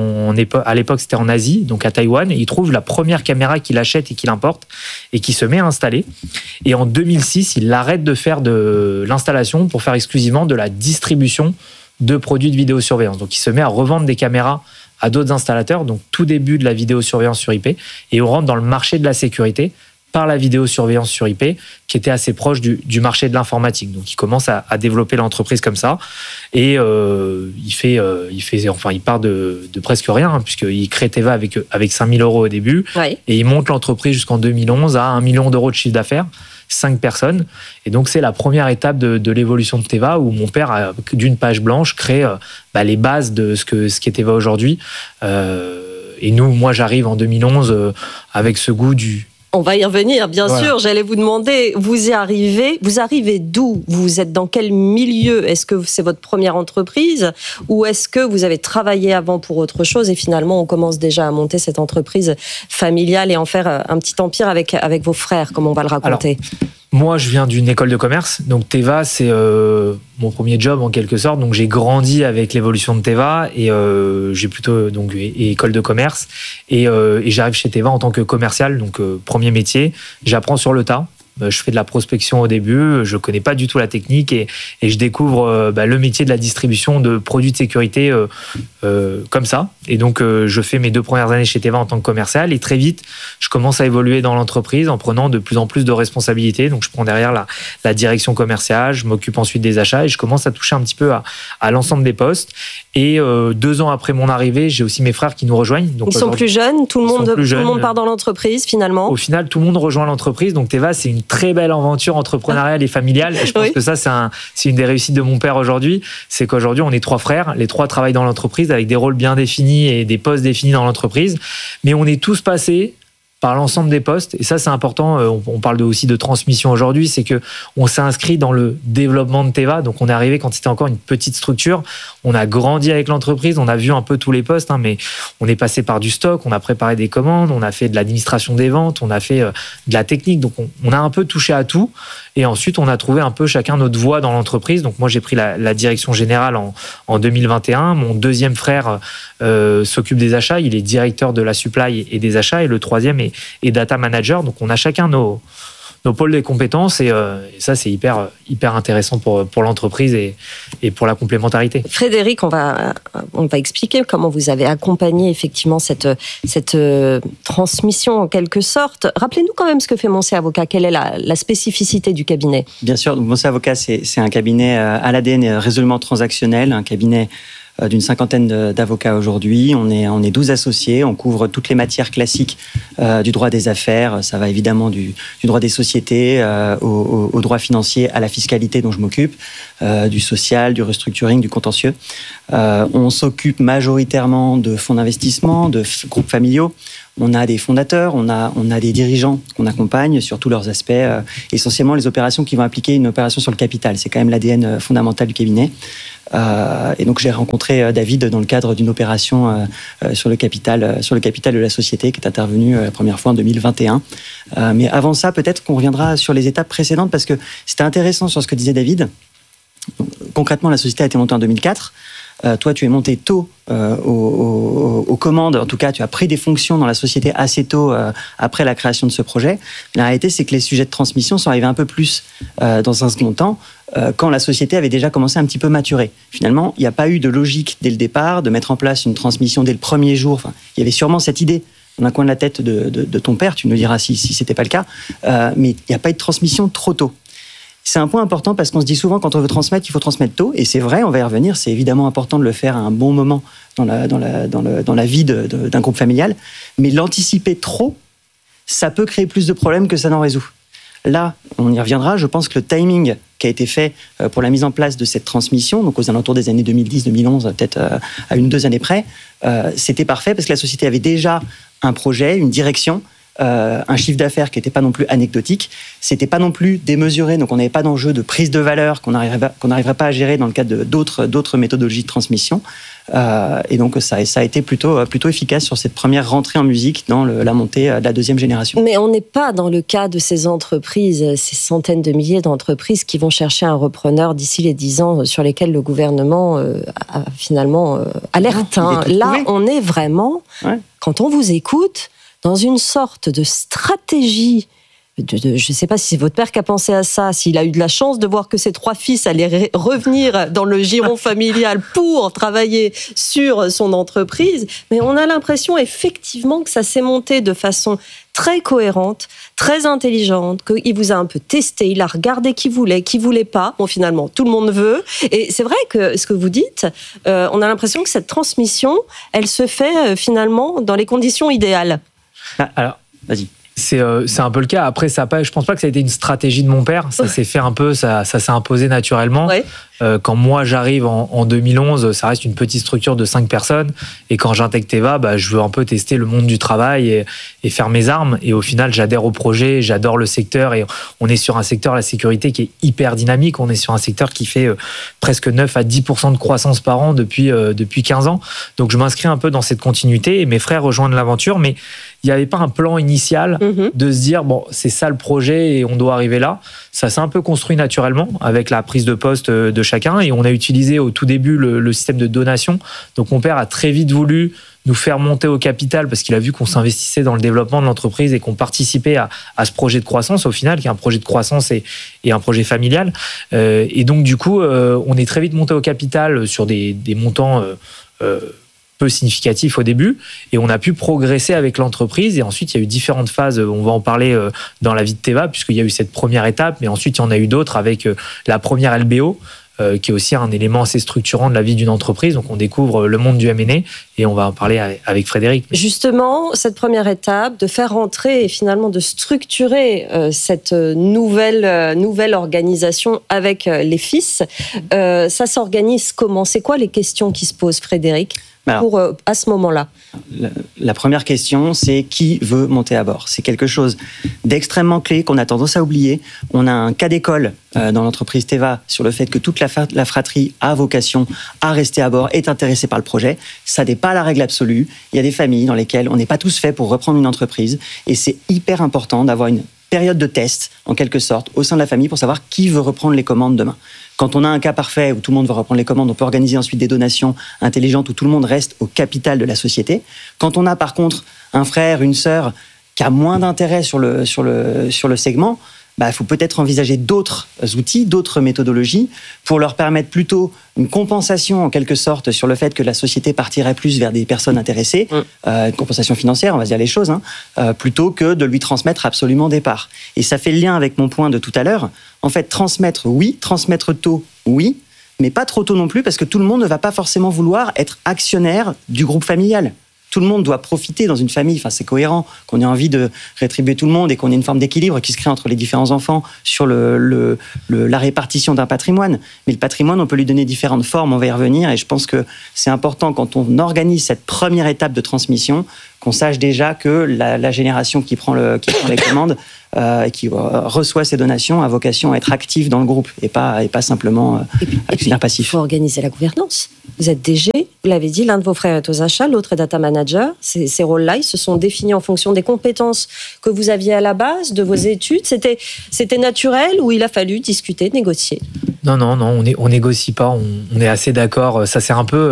à l'époque, c'était en Asie, donc à Taïwan. Et il trouve la première caméra qu'il achète et qu'il importe et qui se met à installer. Et en 2006, il arrête de faire de l'installation pour faire exclusivement de la distribution de produits de vidéosurveillance. Donc, il se met à revendre des caméras à d'autres installateurs, donc tout début de la vidéosurveillance sur IP, et on rentre dans le marché de la sécurité par la vidéosurveillance sur IP, qui était assez proche du marché de l'informatique. Donc il commence à développer l'entreprise comme ça, et il part de presque rien, puisqu'il crée Teva avec 5 000 euros au début, oui. Et il monte l'entreprise jusqu'en 2011 à 1 million d'euros de chiffre d'affaires, 5 personnes. Et donc, c'est la première étape de l'évolution de Teva où mon père, d'une page blanche, crée les bases de ce qu'est Teva aujourd'hui. Et moi, j'arrive en 2011 avec ce goût du... On va y revenir, bien sûr. J'allais vous demander, vous arrivez d'où ? Vous êtes dans quel milieu ? Est-ce que c'est votre première entreprise ou est-ce que vous avez travaillé avant pour autre chose et finalement on commence déjà à monter cette entreprise familiale et en faire un petit empire avec vos frères, comme on va le raconter ? Alors, moi, je viens d'une école de commerce, donc Teva, c'est mon premier job en quelque sorte. Donc, j'ai grandi avec l'évolution de Teva et j'ai plutôt donc école de commerce et j'arrive chez Teva en tant que commercial, donc premier métier. J'apprends sur le tas. Je fais de la prospection au début, je connais pas du tout la technique et je découvre le métier de la distribution de produits de sécurité comme ça. Et donc, je fais mes 2 premières années chez Teva en tant que commercial et très vite, je commence à évoluer dans l'entreprise en prenant de plus en plus de responsabilités. Donc, je prends derrière la direction commerciale, je m'occupe ensuite des achats et je commence à toucher un petit peu à l'ensemble des postes. Et 2 ans après mon arrivée, j'ai aussi mes frères qui nous rejoignent. Donc, ils sont plus jeunes, tout le monde part dans l'entreprise finalement. Au final, tout le monde rejoint l'entreprise. Donc, Teva, c'est une très belle aventure entrepreneuriale et familiale. Et je pense que ça, c'est une des réussites de mon père aujourd'hui. C'est qu'aujourd'hui, on est 3 frères. Les 3 travaillent dans l'entreprise avec des rôles bien définis et des postes définis dans l'entreprise. Mais on est tous passés par l'ensemble des postes. Et ça, c'est important. On parle aussi de transmission aujourd'hui. C'est que on s'est inscrit dans le développement de Teva. Donc, on est arrivé quand c'était encore une petite structure. On a grandi avec l'entreprise. On a vu un peu tous les postes, mais on est passé par du stock. On a préparé des commandes. On a fait de l'administration des ventes. On a fait de la technique. Donc, on a un peu touché à tout. Et ensuite, on a trouvé un peu chacun notre voie dans l'entreprise. Donc, moi, j'ai pris la direction générale en 2021. Mon deuxième frère s'occupe des achats. Il est directeur de la supply et des achats. Et le troisième est data manager. Donc, on a chacun nos pôles des compétences et ça, c'est hyper intéressant pour l'entreprise et pour la complémentarité. Frédéric, on va expliquer comment vous avez accompagné effectivement cette transmission en quelque sorte. Rappelez-nous quand même ce que fait Moncey Avocat. Quelle est la spécificité du cabinet ? Bien sûr, donc Moncey Avocat, c'est un cabinet à l'ADN résolument transactionnel, un cabinet d'une 50aine d'avocats aujourd'hui. On est 12 associés, on couvre toutes les matières classiques du droit des affaires. Ça va évidemment du droit des sociétés au droit financier, à la fiscalité dont je m'occupe, du social, du restructuring, du contentieux. On s'occupe majoritairement de fonds d'investissement, de groupes familiaux. On a des fondateurs, on a des dirigeants qu'on accompagne sur tous leurs aspects, essentiellement les opérations qui vont impliquer une opération sur le capital. C'est quand même l'ADN fondamental du cabinet. Et donc j'ai rencontré David dans le cadre d'une opération sur le capital de la société qui est intervenue la première fois en 2021. Mais avant ça, peut-être qu'on reviendra sur les étapes précédentes parce que c'était intéressant sur ce que disait David. Concrètement, la société a été montée en 2004. Toi, tu es monté tôt aux commandes. En tout cas, tu as pris des fonctions dans la société assez tôt après la création de ce projet. La réalité, c'est que les sujets de transmission sont arrivés un peu plus dans un second temps quand la société avait déjà commencé un petit peu maturer. Finalement, il n'y a pas eu de logique dès le départ de mettre en place une transmission dès le premier jour. Enfin, il y avait sûrement cette idée dans un coin de la tête de ton père. Tu nous diras si ce n'était pas le cas. Mais il n'y a pas eu de transmission trop tôt. C'est un point important parce qu'on se dit souvent quand on veut transmettre, il faut transmettre tôt. Et c'est vrai, on va y revenir. C'est évidemment important de le faire à un bon moment dans la vie d'un groupe familial. Mais l'anticiper trop, ça peut créer plus de problèmes que ça n'en résout. Là, on y reviendra. Je pense que le timing qui a été fait pour la mise en place de cette transmission, donc aux alentours des années 2010-2011, peut-être à 1 ou 2 années près, c'était parfait parce que la société avait déjà un projet, une direction, un chiffre d'affaires qui n'était pas non plus anecdotique, c'était pas non plus démesuré, donc on n'avait pas d'enjeu de prise de valeur qu'on n'arriverait pas à gérer dans le cadre d'autres méthodologies de transmission. Et donc ça a été plutôt efficace sur cette première rentrée en musique dans la montée de la deuxième génération. Mais on n'est pas dans le cas de ces entreprises, ces centaines de milliers d'entreprises qui vont chercher un repreneur d'ici les 10 ans sur lesquels le gouvernement a finalement alerte. Là, on est vraiment, quand on vous écoute, dans une sorte de stratégie. Je ne sais pas si c'est votre père qui a pensé à ça, s'il a eu de la chance de voir que ses 3 fils allaient revenir dans le giron familial pour travailler sur son entreprise, mais on a l'impression effectivement que ça s'est monté de façon très cohérente, très intelligente, qu'il vous a un peu testé, il a regardé qui voulait pas. Bon, finalement, tout le monde veut. Et c'est vrai que ce que vous dites, on a l'impression que cette transmission, elle se fait finalement dans les conditions idéales. Alors, vas-y. C'est un peu le cas. Après, je pense pas que ça a été une stratégie de mon père. Ça s'est fait un peu, ça s'est imposé naturellement. Ouais. Quand moi j'arrive en 2011, ça reste une petite structure de 5 personnes. Et quand j'intègre Teva, je veux un peu tester le monde du travail et faire mes armes. Et au final, j'adhère au projet, j'adore le secteur. Et on est sur un secteur, la sécurité, qui est hyper dynamique. On est sur un secteur qui fait presque 9 à 10% de croissance par an depuis 15 ans. Donc je m'inscris un peu dans cette continuité. Et mes frères rejoignent l'aventure. Mais il n'y avait pas un plan initial de se dire, bon, c'est ça le projet et on doit arriver là. Ça s'est un peu construit naturellement avec la prise de poste de chacun et on a utilisé au tout début le système de donation. Donc mon père a très vite voulu nous faire monter au capital parce qu'il a vu qu'on s'investissait dans le développement de l'entreprise et qu'on participait à ce projet de croissance au final, qui est un projet de croissance et un projet familial. Et donc du coup, on est très vite monté au capital sur des montants peu significatif au début et on a pu progresser avec l'entreprise et ensuite il y a eu différentes phases, on va en parler dans la vie de Teva puisqu'il y a eu cette première étape mais ensuite il y en a eu d'autres avec la première LBO qui est aussi un élément assez structurant de la vie d'une entreprise, donc on découvre le monde du M&A et on va en parler avec Frédéric. Justement, cette première étape de faire rentrer et finalement de structurer cette nouvelle organisation avec les fils, ça s'organise comment ? C'est quoi les questions qui se posent, Frédéric ? à ce moment-là? La première question, c'est qui veut monter à bord? C'est quelque chose d'extrêmement clé qu'on a tendance à oublier. On a un cas d'école dans l'entreprise Teva sur le fait que toute la fratrie a vocation à rester à bord, est intéressée par le projet. Ça n'est pas la règle absolue. Il y a des familles dans lesquelles on n'est pas tous faits pour reprendre une entreprise et c'est hyper important d'avoir une période de test, en quelque sorte, au sein de la famille pour savoir qui veut reprendre les commandes demain. Quand on a un cas parfait où tout le monde veut reprendre les commandes, on peut organiser ensuite des donations intelligentes où tout le monde reste au capital de la société. Quand on a par contre un frère, une sœur qui a moins d'intérêt sur le segment, il faut peut-être envisager d'autres outils, d'autres méthodologies pour leur permettre plutôt une compensation en quelque sorte sur le fait que la société partirait plus vers des personnes intéressées, une compensation financière, on va se dire les choses, plutôt que de lui transmettre absolument des parts. Et ça fait le lien avec mon point de tout à l'heure. En fait, transmettre tôt, oui, mais pas trop tôt non plus parce que tout le monde ne va pas forcément vouloir être actionnaire du groupe familial. Tout le monde doit profiter dans une famille. Enfin, c'est cohérent qu'on ait envie de rétribuer tout le monde et qu'on ait une forme d'équilibre qui se crée entre les différents enfants sur la répartition d'un patrimoine. Mais le patrimoine, on peut lui donner différentes formes, on va y revenir. Et je pense que c'est important quand on organise cette première étape de transmission qu'on sache déjà que la génération qui prend les commandes, qui reçoit ces donations, a vocation à être active dans le groupe et pas simplement actionnaire passif. Il faut organiser la gouvernance. Vous êtes DG, vous l'avez dit, l'un de vos frères est aux achats, l'autre est data manager. Ces rôles-là, ils se sont définis en fonction des compétences que vous aviez à la base, de vos études. C'était naturel ou il a fallu discuter, négocier? Non, on négocie pas, on est assez d'accord. Ça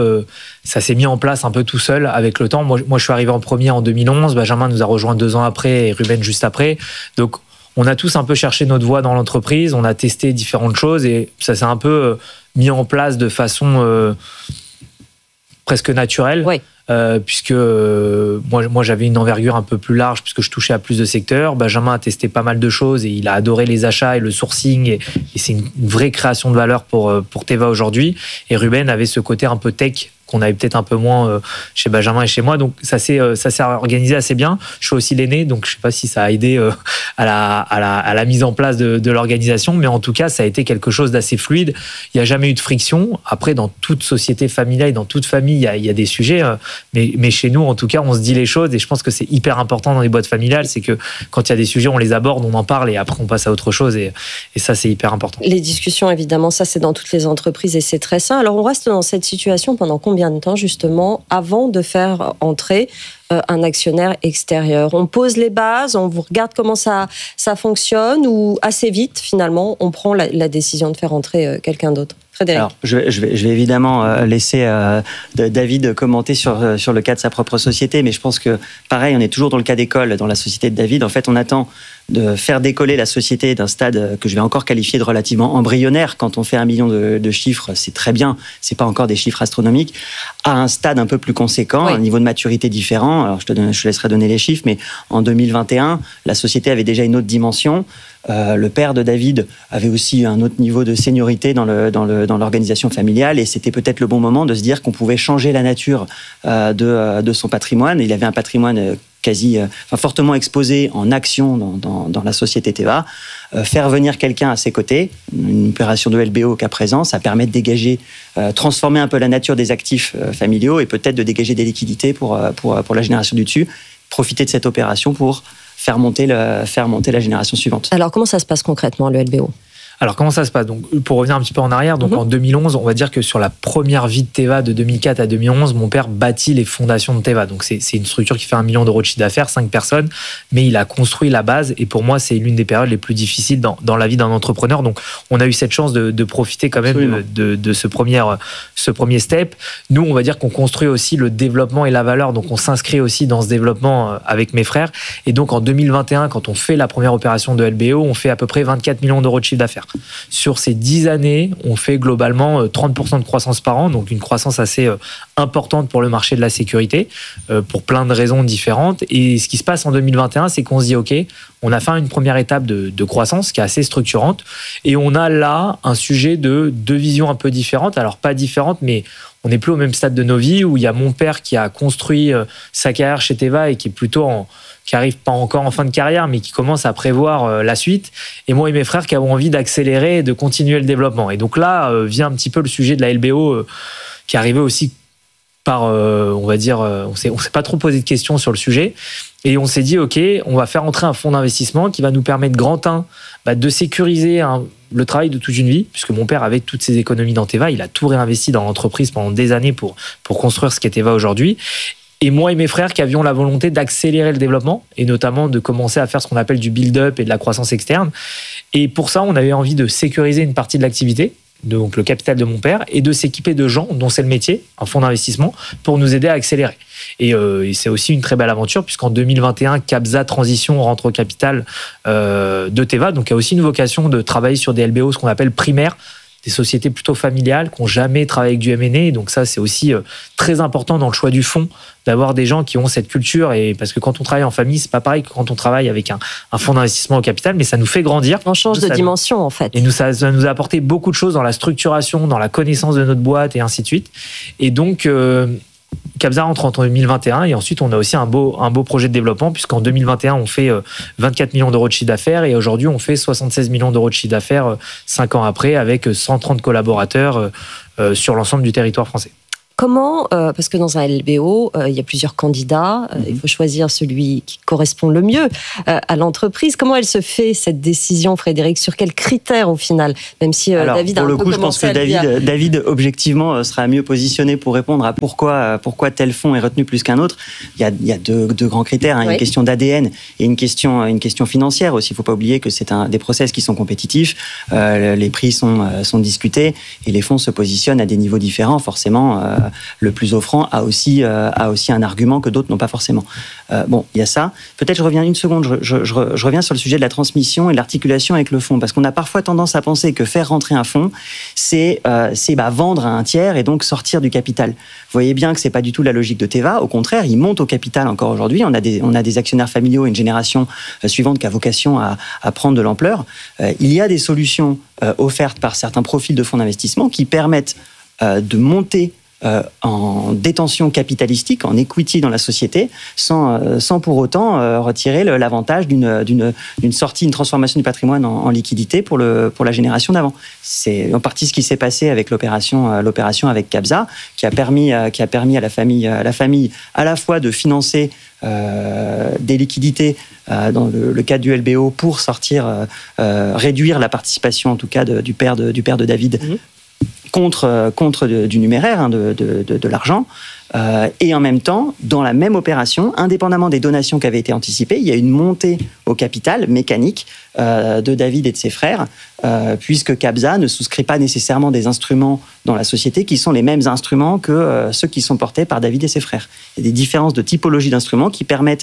s'est mis en place un peu tout seul avec le temps. Moi, je suis arrivé en premier en 2011. Benjamin nous a rejoint 2 ans après et Ruben juste après. Donc, on a tous un peu cherché notre voie dans l'entreprise. On a testé différentes choses et ça s'est un peu mis en place de façon presque naturelle. Oui. Puisque moi j'avais une envergure un peu plus large puisque je touchais à plus de secteurs. Benjamin a testé pas mal de choses et il a adoré les achats et le sourcing et c'est une vraie création de valeur pour Teva aujourd'hui. Et Ruben avait ce côté un peu tech qu'on avait peut-être un peu moins chez Benjamin et chez moi. Donc ça s'est organisé assez bien. Je suis aussi l'aîné, donc je sais pas si ça a aidé à la mise en place de l'organisation, mais en tout cas, ça a été quelque chose d'assez fluide. Il n'y a jamais eu de friction. Après, dans toute société familiale, dans toute famille, il y a des sujets, mais chez nous, en tout cas, on se dit les choses et je pense que c'est hyper important dans les boîtes familiales, c'est que quand il y a des sujets, on les aborde, on en parle et après, on passe à autre chose et ça, c'est hyper important. Les discussions, évidemment, ça, c'est dans toutes les entreprises et c'est très sain. Alors, on reste dans cette situation pendant combien de temps, justement, avant de faire entrer un actionnaire extérieur? On pose les bases, on vous regarde comment ça fonctionne ou assez vite, finalement, on prend la décision de faire entrer quelqu'un d'autre? Frédéric. Alors, je vais évidemment laisser David commenter sur le cas de sa propre société, mais je pense que, pareil, on est toujours dans le cas d'école, dans la société de David. En fait, on attend de faire décoller la société d'un stade que je vais encore qualifier de relativement embryonnaire. Quand on fait 1 million de chiffres, c'est très bien, c'est pas encore des chiffres astronomiques, à un stade un peu plus conséquent, un niveau de maturité différent. Alors, je te laisserai donner les chiffres, mais en 2021, la société avait déjà une autre dimension. Le père de David avait aussi un autre niveau de seniorité dans l'organisation familiale et c'était peut-être le bon moment de se dire qu'on pouvait changer la nature de son patrimoine. Il avait un patrimoine fortement exposé en actions dans la société Teva. Faire venir quelqu'un à ses côtés, une opération de LBO qu'à présent, ça permet de dégager, transformer un peu la nature des actifs familiaux et peut-être de dégager des liquidités pour la génération du dessus. Profiter de cette opération pour faire monter la génération suivante. Alors, comment ça se passe concrètement, le LBO ? Alors, comment ça se passe ? Donc, pour revenir un petit peu en arrière, donc en 2011, on va dire que sur la première vie de Teva de 2004 à 2011, mon père bâtit les fondations de Teva. Donc, c'est une structure qui fait 1 million d'euros de chiffre d'affaires, 5 personnes, mais il a construit la base. Et pour moi, c'est l'une des périodes les plus difficiles dans la vie d'un entrepreneur. Donc, on a eu cette chance de profiter quand même de ce premier step. Nous, on va dire qu'on construit aussi le développement et la valeur. Donc, on s'inscrit aussi dans ce développement avec mes frères. Et donc, en 2021, quand on fait la première opération de LBO, on fait à peu près 24 millions d'euros de chiffre d'affaires. Sur ces 10 années, on fait globalement 30% de croissance par an, donc une croissance assez importante pour le marché de la sécurité, pour plein de raisons différentes. Et ce qui se passe en 2021, c'est qu'on se dit, OK, on a fait une première étape de croissance qui est assez structurante, et on a là un sujet de 2 visions un peu différentes, alors pas différentes, mais on n'est plus au même stade de nos vies, où il y a mon père qui a construit sa carrière chez Teva et qui est plutôt qui arrive pas encore en fin de carrière, mais qui commence à prévoir la suite. Et moi et mes frères qui avons envie d'accélérer et de continuer le développement. Et donc là, vient un petit peu le sujet de la LBO qui arrivait aussi on va dire, on s'est pas trop posé de questions sur le sujet. Et on s'est dit, OK, on va faire entrer un fonds d'investissement qui va nous permettre, grand 1, de sécuriser le travail de toute une vie, puisque mon père, avec toutes ses économies dans Teva, il a tout réinvesti dans l'entreprise pendant des années pour construire ce qu'est Teva aujourd'hui. Et moi et mes frères qui avions la volonté d'accélérer le développement, et notamment de commencer à faire ce qu'on appelle du build-up et de la croissance externe. Et pour ça, on avait envie de sécuriser une partie de l'activité, donc le capital de mon père, et de s'équiper de gens dont c'est le métier, un fonds d'investissement, pour nous aider à accélérer. Et c'est aussi une très belle aventure, puisqu'en 2021, Cabza Transition rentre au capital de Teva, donc il y a aussi une vocation de travailler sur des LBO, ce qu'on appelle primaires, des sociétés plutôt familiales qui n'ont jamais travaillé avec du M&A. Donc ça, c'est aussi très important dans le choix du fonds, d'avoir des gens qui ont cette culture. Et parce que quand on travaille en famille, c'est pas pareil que quand on travaille avec un fonds d'investissement au capital, mais ça nous fait grandir. On change de dimension, en fait. Et ça nous a apporté beaucoup de choses dans la structuration, dans la connaissance de notre boîte et ainsi de suite. Et donc, Cabza rentre en 2021 et ensuite on a aussi un beau projet de développement, puisqu'en 2021 on fait 24 millions d'euros de chiffre d'affaires et aujourd'hui on fait 76 millions d'euros de chiffre d'affaires 5 ans après, avec 130 collaborateurs sur l'ensemble du territoire français. Comment, parce que dans un LBO, il y a plusieurs candidats, il faut choisir celui qui correspond le mieux à l'entreprise. Comment elle se fait, cette décision, Frédéric? Sur quels critères, au final? Même si Alors, David a pour un le peu coup, je pense que David, objectivement, sera mieux positionné pour répondre à pourquoi tel fonds est retenu plus qu'un autre. Il y a deux grands critères. Oui. Une question d'ADN et une question financière aussi. Il ne faut pas oublier que c'est des process qui sont compétitifs, les prix sont discutés et les fonds se positionnent à des niveaux différents, forcément. Le plus offrant a aussi un argument que d'autres n'ont pas forcément. Bon, il y a ça. Peut-être je reviens une seconde, je reviens sur le sujet de la transmission et de l'articulation avec le fonds, parce qu'on a parfois tendance à penser que faire rentrer un fonds, c'est vendre à un tiers et donc sortir du capital. Vous voyez bien que c'est pas du tout la logique de Teva. Au contraire, il monte au capital encore aujourd'hui. On a des actionnaires familiaux et une génération suivante qui a vocation à prendre de l'ampleur. Il y a des solutions offertes par certains profils de fonds d'investissement qui permettent de monter en détention capitalistique, en equity dans la société, sans pour autant retirer l'avantage d'une sortie, une transformation du patrimoine en liquidité pour la génération d'avant. C'est en partie ce qui s'est passé avec l'opération avec Cabza, qui a permis à la famille à la fois de financer des liquidités dans le cadre du LBO pour réduire la participation en tout cas du père de David. Contre du numéraire, de l'argent, et en même temps, dans la même opération, indépendamment des donations qui avaient été anticipées, il y a une montée au capital mécanique de David et de ses frères, puisque Cabza ne souscrit pas nécessairement des instruments dans la société qui sont les mêmes instruments que ceux qui sont portés par David et ses frères. Il y a des différences de typologie d'instruments qui permettent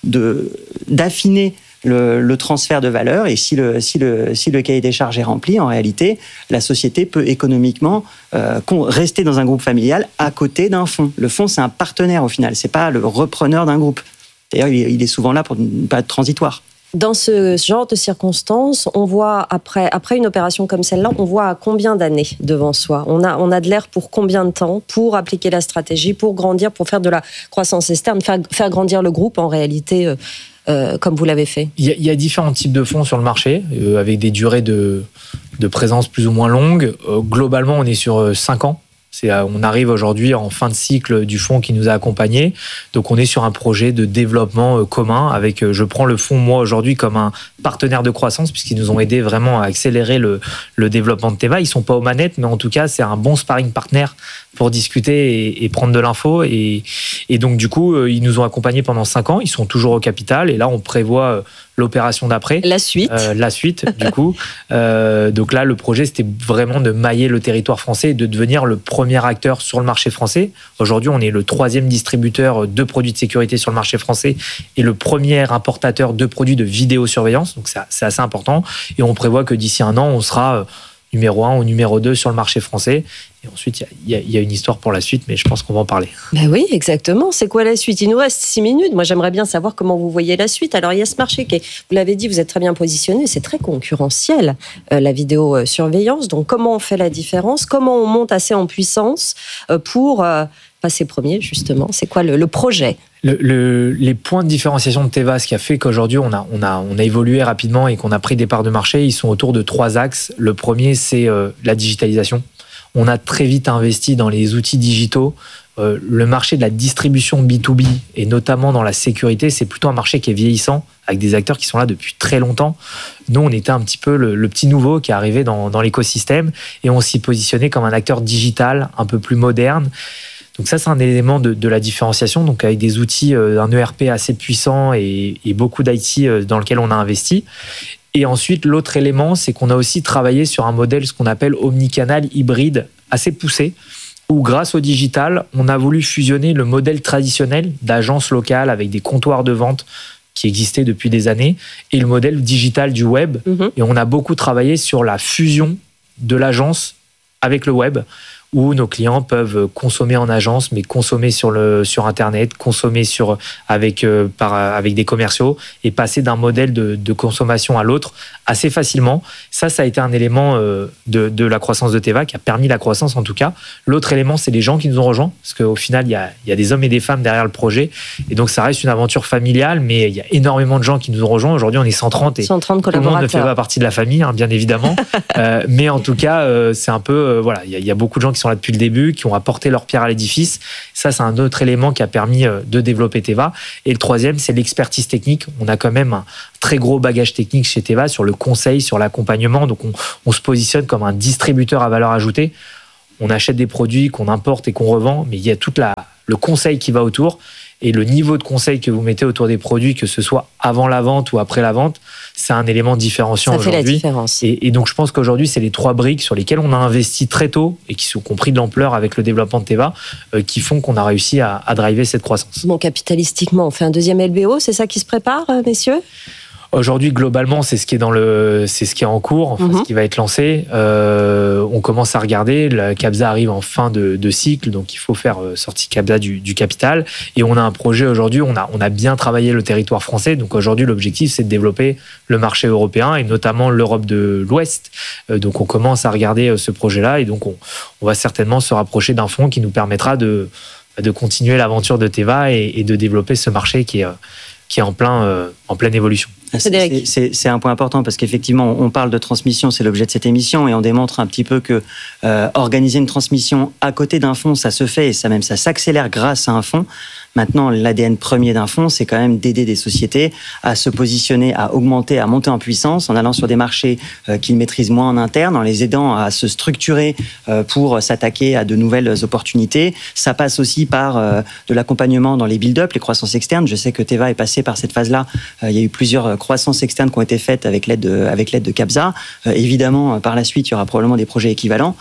d'affiner le transfert de valeur, et si le cahier des charges est rempli, en réalité, la société peut économiquement rester dans un groupe familial à côté d'un fonds. Le fonds, c'est un partenaire au final, c'est pas le repreneur d'un groupe. D'ailleurs, il est souvent là pour ne pas être transitoire. Dans ce genre de circonstances, on voit après une opération comme celle-là, on voit à combien d'années devant soi. On a de l'air pour combien de temps pour appliquer la stratégie, pour grandir, pour faire de la croissance externe, faire grandir le groupe en réalité. Comme vous l'avez fait? Il y a différents types de fonds sur le marché, avec des durées de présence plus ou moins longues. Globalement, on est sur 5 ans. On arrive aujourd'hui en fin de cycle du fonds qui nous a accompagnés. Donc, on est sur un projet de développement commun avec, je prends le fonds, moi, aujourd'hui, comme un partenaire de croissance, puisqu'ils nous ont aidé vraiment à accélérer le développement de Teva. Ils sont pas aux manettes, mais en tout cas, c'est un bon sparring partner pour discuter et prendre de l'info. Et donc, du coup, ils nous ont accompagnés pendant 5 ans. Ils sont toujours au capital. Et là, on prévoit l'opération d'après. La suite, du coup. Donc là, le projet, c'était vraiment de mailler le territoire français et de devenir le premier acteur sur le marché français. Aujourd'hui, on est le 3e distributeur de produits de sécurité sur le marché français et le premier importateur de produits de vidéosurveillance. Donc, c'est assez important. Et on prévoit que d'ici 1 an, on sera numéro 1 ou numéro 2 sur le marché français. Et ensuite, il y a une histoire pour la suite, mais je pense qu'on va en parler. Ben oui, exactement. C'est quoi la suite? Il nous reste 6 minutes. Moi, j'aimerais bien savoir comment vous voyez la suite. Alors, il y a ce marché qui est, vous l'avez dit, vous êtes très bien positionné. C'est très concurrentiel, la vidéosurveillance. Donc, comment on fait la différence? Comment on monte assez en puissance pour passer premier, justement? C'est quoi le projet? Les points de différenciation de Teva, ce qui a fait qu'aujourd'hui on a évolué rapidement et qu'on a pris des parts de marché, ils sont autour de 3 axes. Le premier, c'est la digitalisation. On a très vite investi dans les outils digitaux. Le marché de la distribution B2B, et notamment dans la sécurité, c'est plutôt un marché qui est vieillissant, avec des acteurs qui sont là depuis très longtemps. Nous, on était un petit peu le petit nouveau qui est arrivé dans l'écosystème, et on s'y positionnait comme un acteur digital, un peu plus moderne. Donc ça, c'est un élément de la différenciation, donc avec des outils, un ERP assez puissant et beaucoup d'IT dans lequel on a investi. Et ensuite, l'autre élément, c'est qu'on a aussi travaillé sur un modèle, ce qu'on appelle omnicanal hybride, assez poussé, où grâce au digital, on a voulu fusionner le modèle traditionnel d'agence locale avec des comptoirs de vente qui existaient depuis des années et le modèle digital du web. Et on a beaucoup travaillé sur la fusion de l'agence avec le web, où nos clients peuvent consommer en agence, mais consommer sur Internet, consommer avec des commerciaux et passer d'un modèle de consommation à l'autre assez facilement. Ça a été un élément de la croissance de Teva, qui a permis la croissance en tout cas. L'autre élément, c'est les gens qui nous ont rejoints, parce qu'au final, il y a des hommes et des femmes derrière le projet. Et donc, ça reste une aventure familiale, mais il y a énormément de gens qui nous ont rejoints. Aujourd'hui, on est 130 et 130 tout le monde ne fait pas partie de la famille, hein, bien évidemment. Mais en tout cas, c'est un peu... voilà, il y a beaucoup de gens qui sont là depuis le début, qui ont apporté leur pierre à l'édifice. Ça, c'est un autre élément qui a permis de développer Teva. Et le troisième, c'est l'expertise technique. On a quand même un très gros bagage technique chez Teva sur le conseil, sur l'accompagnement. Donc, on se positionne comme un distributeur à valeur ajoutée. On achète des produits qu'on importe et qu'on revend, mais il y a tout le conseil qui va autour. Et le niveau de conseil que vous mettez autour des produits, que ce soit avant la vente ou après la vente, c'est un élément différenciant aujourd'hui. Ça fait la différence. Et donc, je pense qu'aujourd'hui, c'est les 3 briques sur lesquelles on a investi très tôt et qui ont pris de l'ampleur avec le développement de Teva, qui font qu'on a réussi à driver cette croissance. Bon, capitalistiquement, on fait un deuxième LBO, c'est ça qui se prépare, messieurs ? Aujourd'hui, globalement, c'est ce qui est en cours, enfin, ce qui va être lancé. On commence à regarder. La Capza arrive en fin de cycle, donc il faut faire sortir Capza du capital. Et on a un projet aujourd'hui. On a bien travaillé le territoire français. Donc aujourd'hui, l'objectif, c'est de développer le marché européen et notamment l'Europe de l'Ouest. Donc on commence à regarder ce projet-là et donc on va certainement se rapprocher d'un fonds qui nous permettra de continuer l'aventure de Teva et de développer ce marché qui est en pleine évolution. C'est un point important parce qu'effectivement, on parle de transmission, c'est l'objet de cette émission, et on démontre un petit peu que organiser une transmission à côté d'un fonds, ça se fait et ça s'accélère grâce à un fonds. Maintenant, l'ADN premier d'un fonds, c'est quand même d'aider des sociétés à se positionner, à augmenter, à monter en puissance en allant sur des marchés qu'ils maîtrisent moins en interne, en les aidant à se structurer pour s'attaquer à de nouvelles opportunités. Ça passe aussi par de l'accompagnement dans les build-up, les croissances externes. Je sais que Teva est passé par cette phase-là. Il y a eu plusieurs croissances externes qui ont été faites avec l'aide de Capza. Évidemment, par la suite, il y aura probablement des projets équivalents.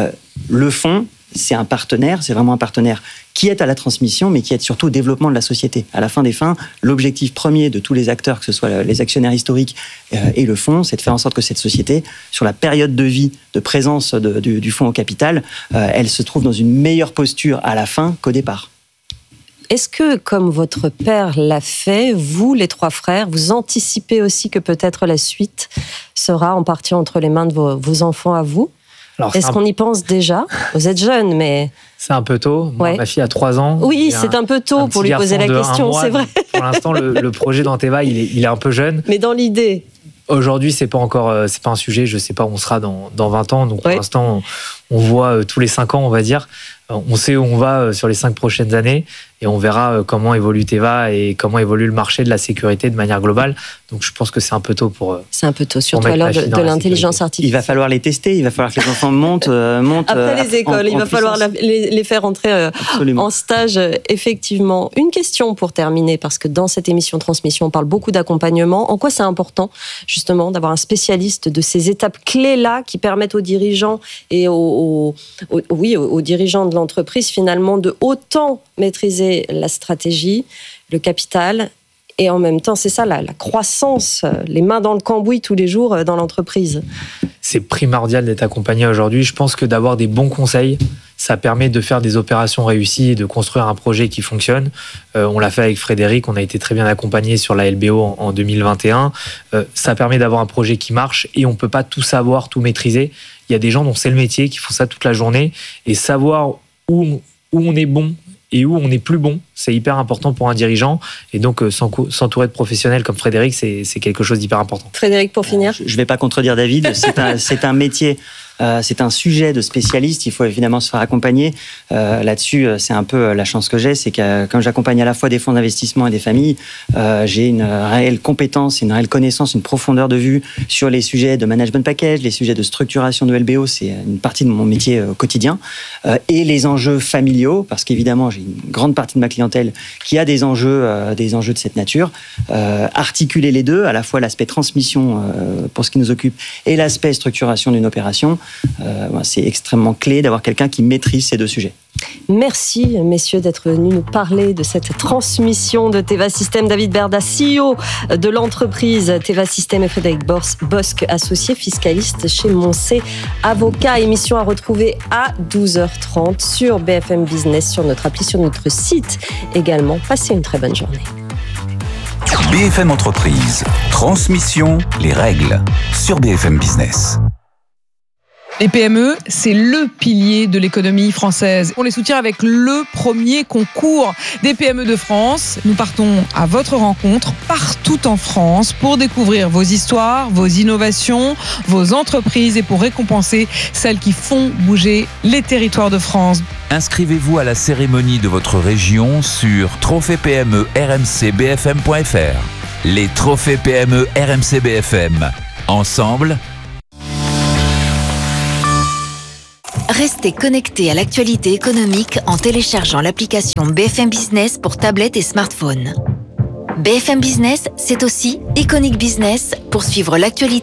Le fonds, c'est un partenaire, c'est vraiment un partenaire qui aide à la transmission, mais qui aide surtout au développement de la société. À la fin des fins, l'objectif premier de tous les acteurs, que ce soit les actionnaires historiques et le fonds, c'est de faire en sorte que cette société, sur la période de vie de présence du fonds au capital, elle se trouve dans une meilleure posture à la fin qu'au départ. Est-ce que, comme votre père l'a fait, vous, les 3 frères, vous anticipez aussi que peut-être la suite sera en partie entre les mains de vos enfants à vous ? Alors, est-ce qu'on y pense déjà ? Vous êtes jeune, mais... C'est un peu tôt. Moi, ma fille a 3 ans. Oui, c'est un peu tôt pour lui poser la question, c'est vrai. Pour l'instant, le projet dans Teva, il est un peu jeune. Mais dans l'idée... Aujourd'hui, c'est pas un sujet. Je sais pas où on sera dans 20 ans. Donc, pour l'instant, on voit tous les 5 ans, on va dire. On sait où on va sur les 5 prochaines années et on verra comment évolue Teva et comment évolue le marché de la sécurité de manière globale. Donc, je pense que c'est un peu tôt pour. C'est un peu tôt, surtout à l'heure de l'intelligence artificielle. Il va falloir les tester. Il va falloir que les enfants montent. Après les écoles, il va falloir les faire entrer en stage, effectivement. Une question pour terminer, parce que dans cette émission Transmission, on parle beaucoup d'accompagnement. En quoi c'est important, justement, d'avoir un spécialiste de ces étapes clés-là qui permettent aux dirigeants et aux dirigeants de l'entreprise, finalement, de autant maîtriser la stratégie, le capital, et en même temps, c'est ça, la croissance, les mains dans le cambouis tous les jours dans l'entreprise. C'est primordial d'être accompagné aujourd'hui. Je pense que d'avoir des bons conseils, ça permet de faire des opérations réussies et de construire un projet qui fonctionne. On l'a fait avec Frédéric, on a été très bien accompagné sur la LBO en 2021. Ça permet d'avoir un projet qui marche et on ne peut pas tout savoir, tout maîtriser. Il y a des gens dont c'est le métier, qui font ça toute la journée, et savoir où on est bon et où on n'est plus bon, c'est hyper important pour un dirigeant. Et donc, s'entourer de professionnels comme Frédéric, c'est quelque chose d'hyper important. Frédéric, pour finir. Je ne vais pas contredire David, c'est un métier C'est un sujet de spécialiste. Il faut évidemment se faire accompagner. Là-dessus, c'est un peu la chance que j'ai, c'est que comme j'accompagne à la fois des fonds d'investissement et des familles, j'ai une réelle compétence, une réelle connaissance, une profondeur de vue sur les sujets de management package, les sujets de structuration de LBO. C'est une partie de mon métier quotidien. Et les enjeux familiaux, parce qu'évidemment, j'ai une grande partie de ma clientèle qui a des enjeux de cette nature. Articuler les deux, à la fois l'aspect transmission pour ce qui nous occupe et l'aspect structuration d'une opération, c'est extrêmement clé d'avoir quelqu'un qui maîtrise ces deux sujets. Merci, messieurs, d'être venus nous parler de cette transmission de Teva System. David Berda, CEO de l'entreprise Teva System, et Frédéric Bosc, associé fiscaliste chez Moncé Avocat. Émission à retrouver à 12h30 sur BFM Business, sur notre appli, sur notre site également. Passez une très bonne journée. BFM Entreprise, transmission, les règles, sur BFM Business. Les PME, c'est le pilier de l'économie française. On les soutient avec le premier concours des PME de France. Nous partons à votre rencontre partout en France pour découvrir vos histoires, vos innovations, vos entreprises et pour récompenser celles qui font bouger les territoires de France. Inscrivez-vous à la cérémonie de votre région sur trophée PME rmcbfm.fr. Les trophées PME RMC BFM. Ensemble, restez connectés à l'actualité économique en téléchargeant l'application BFM Business pour tablette et smartphone. BFM Business, c'est aussi Iconic Business pour suivre l'actualité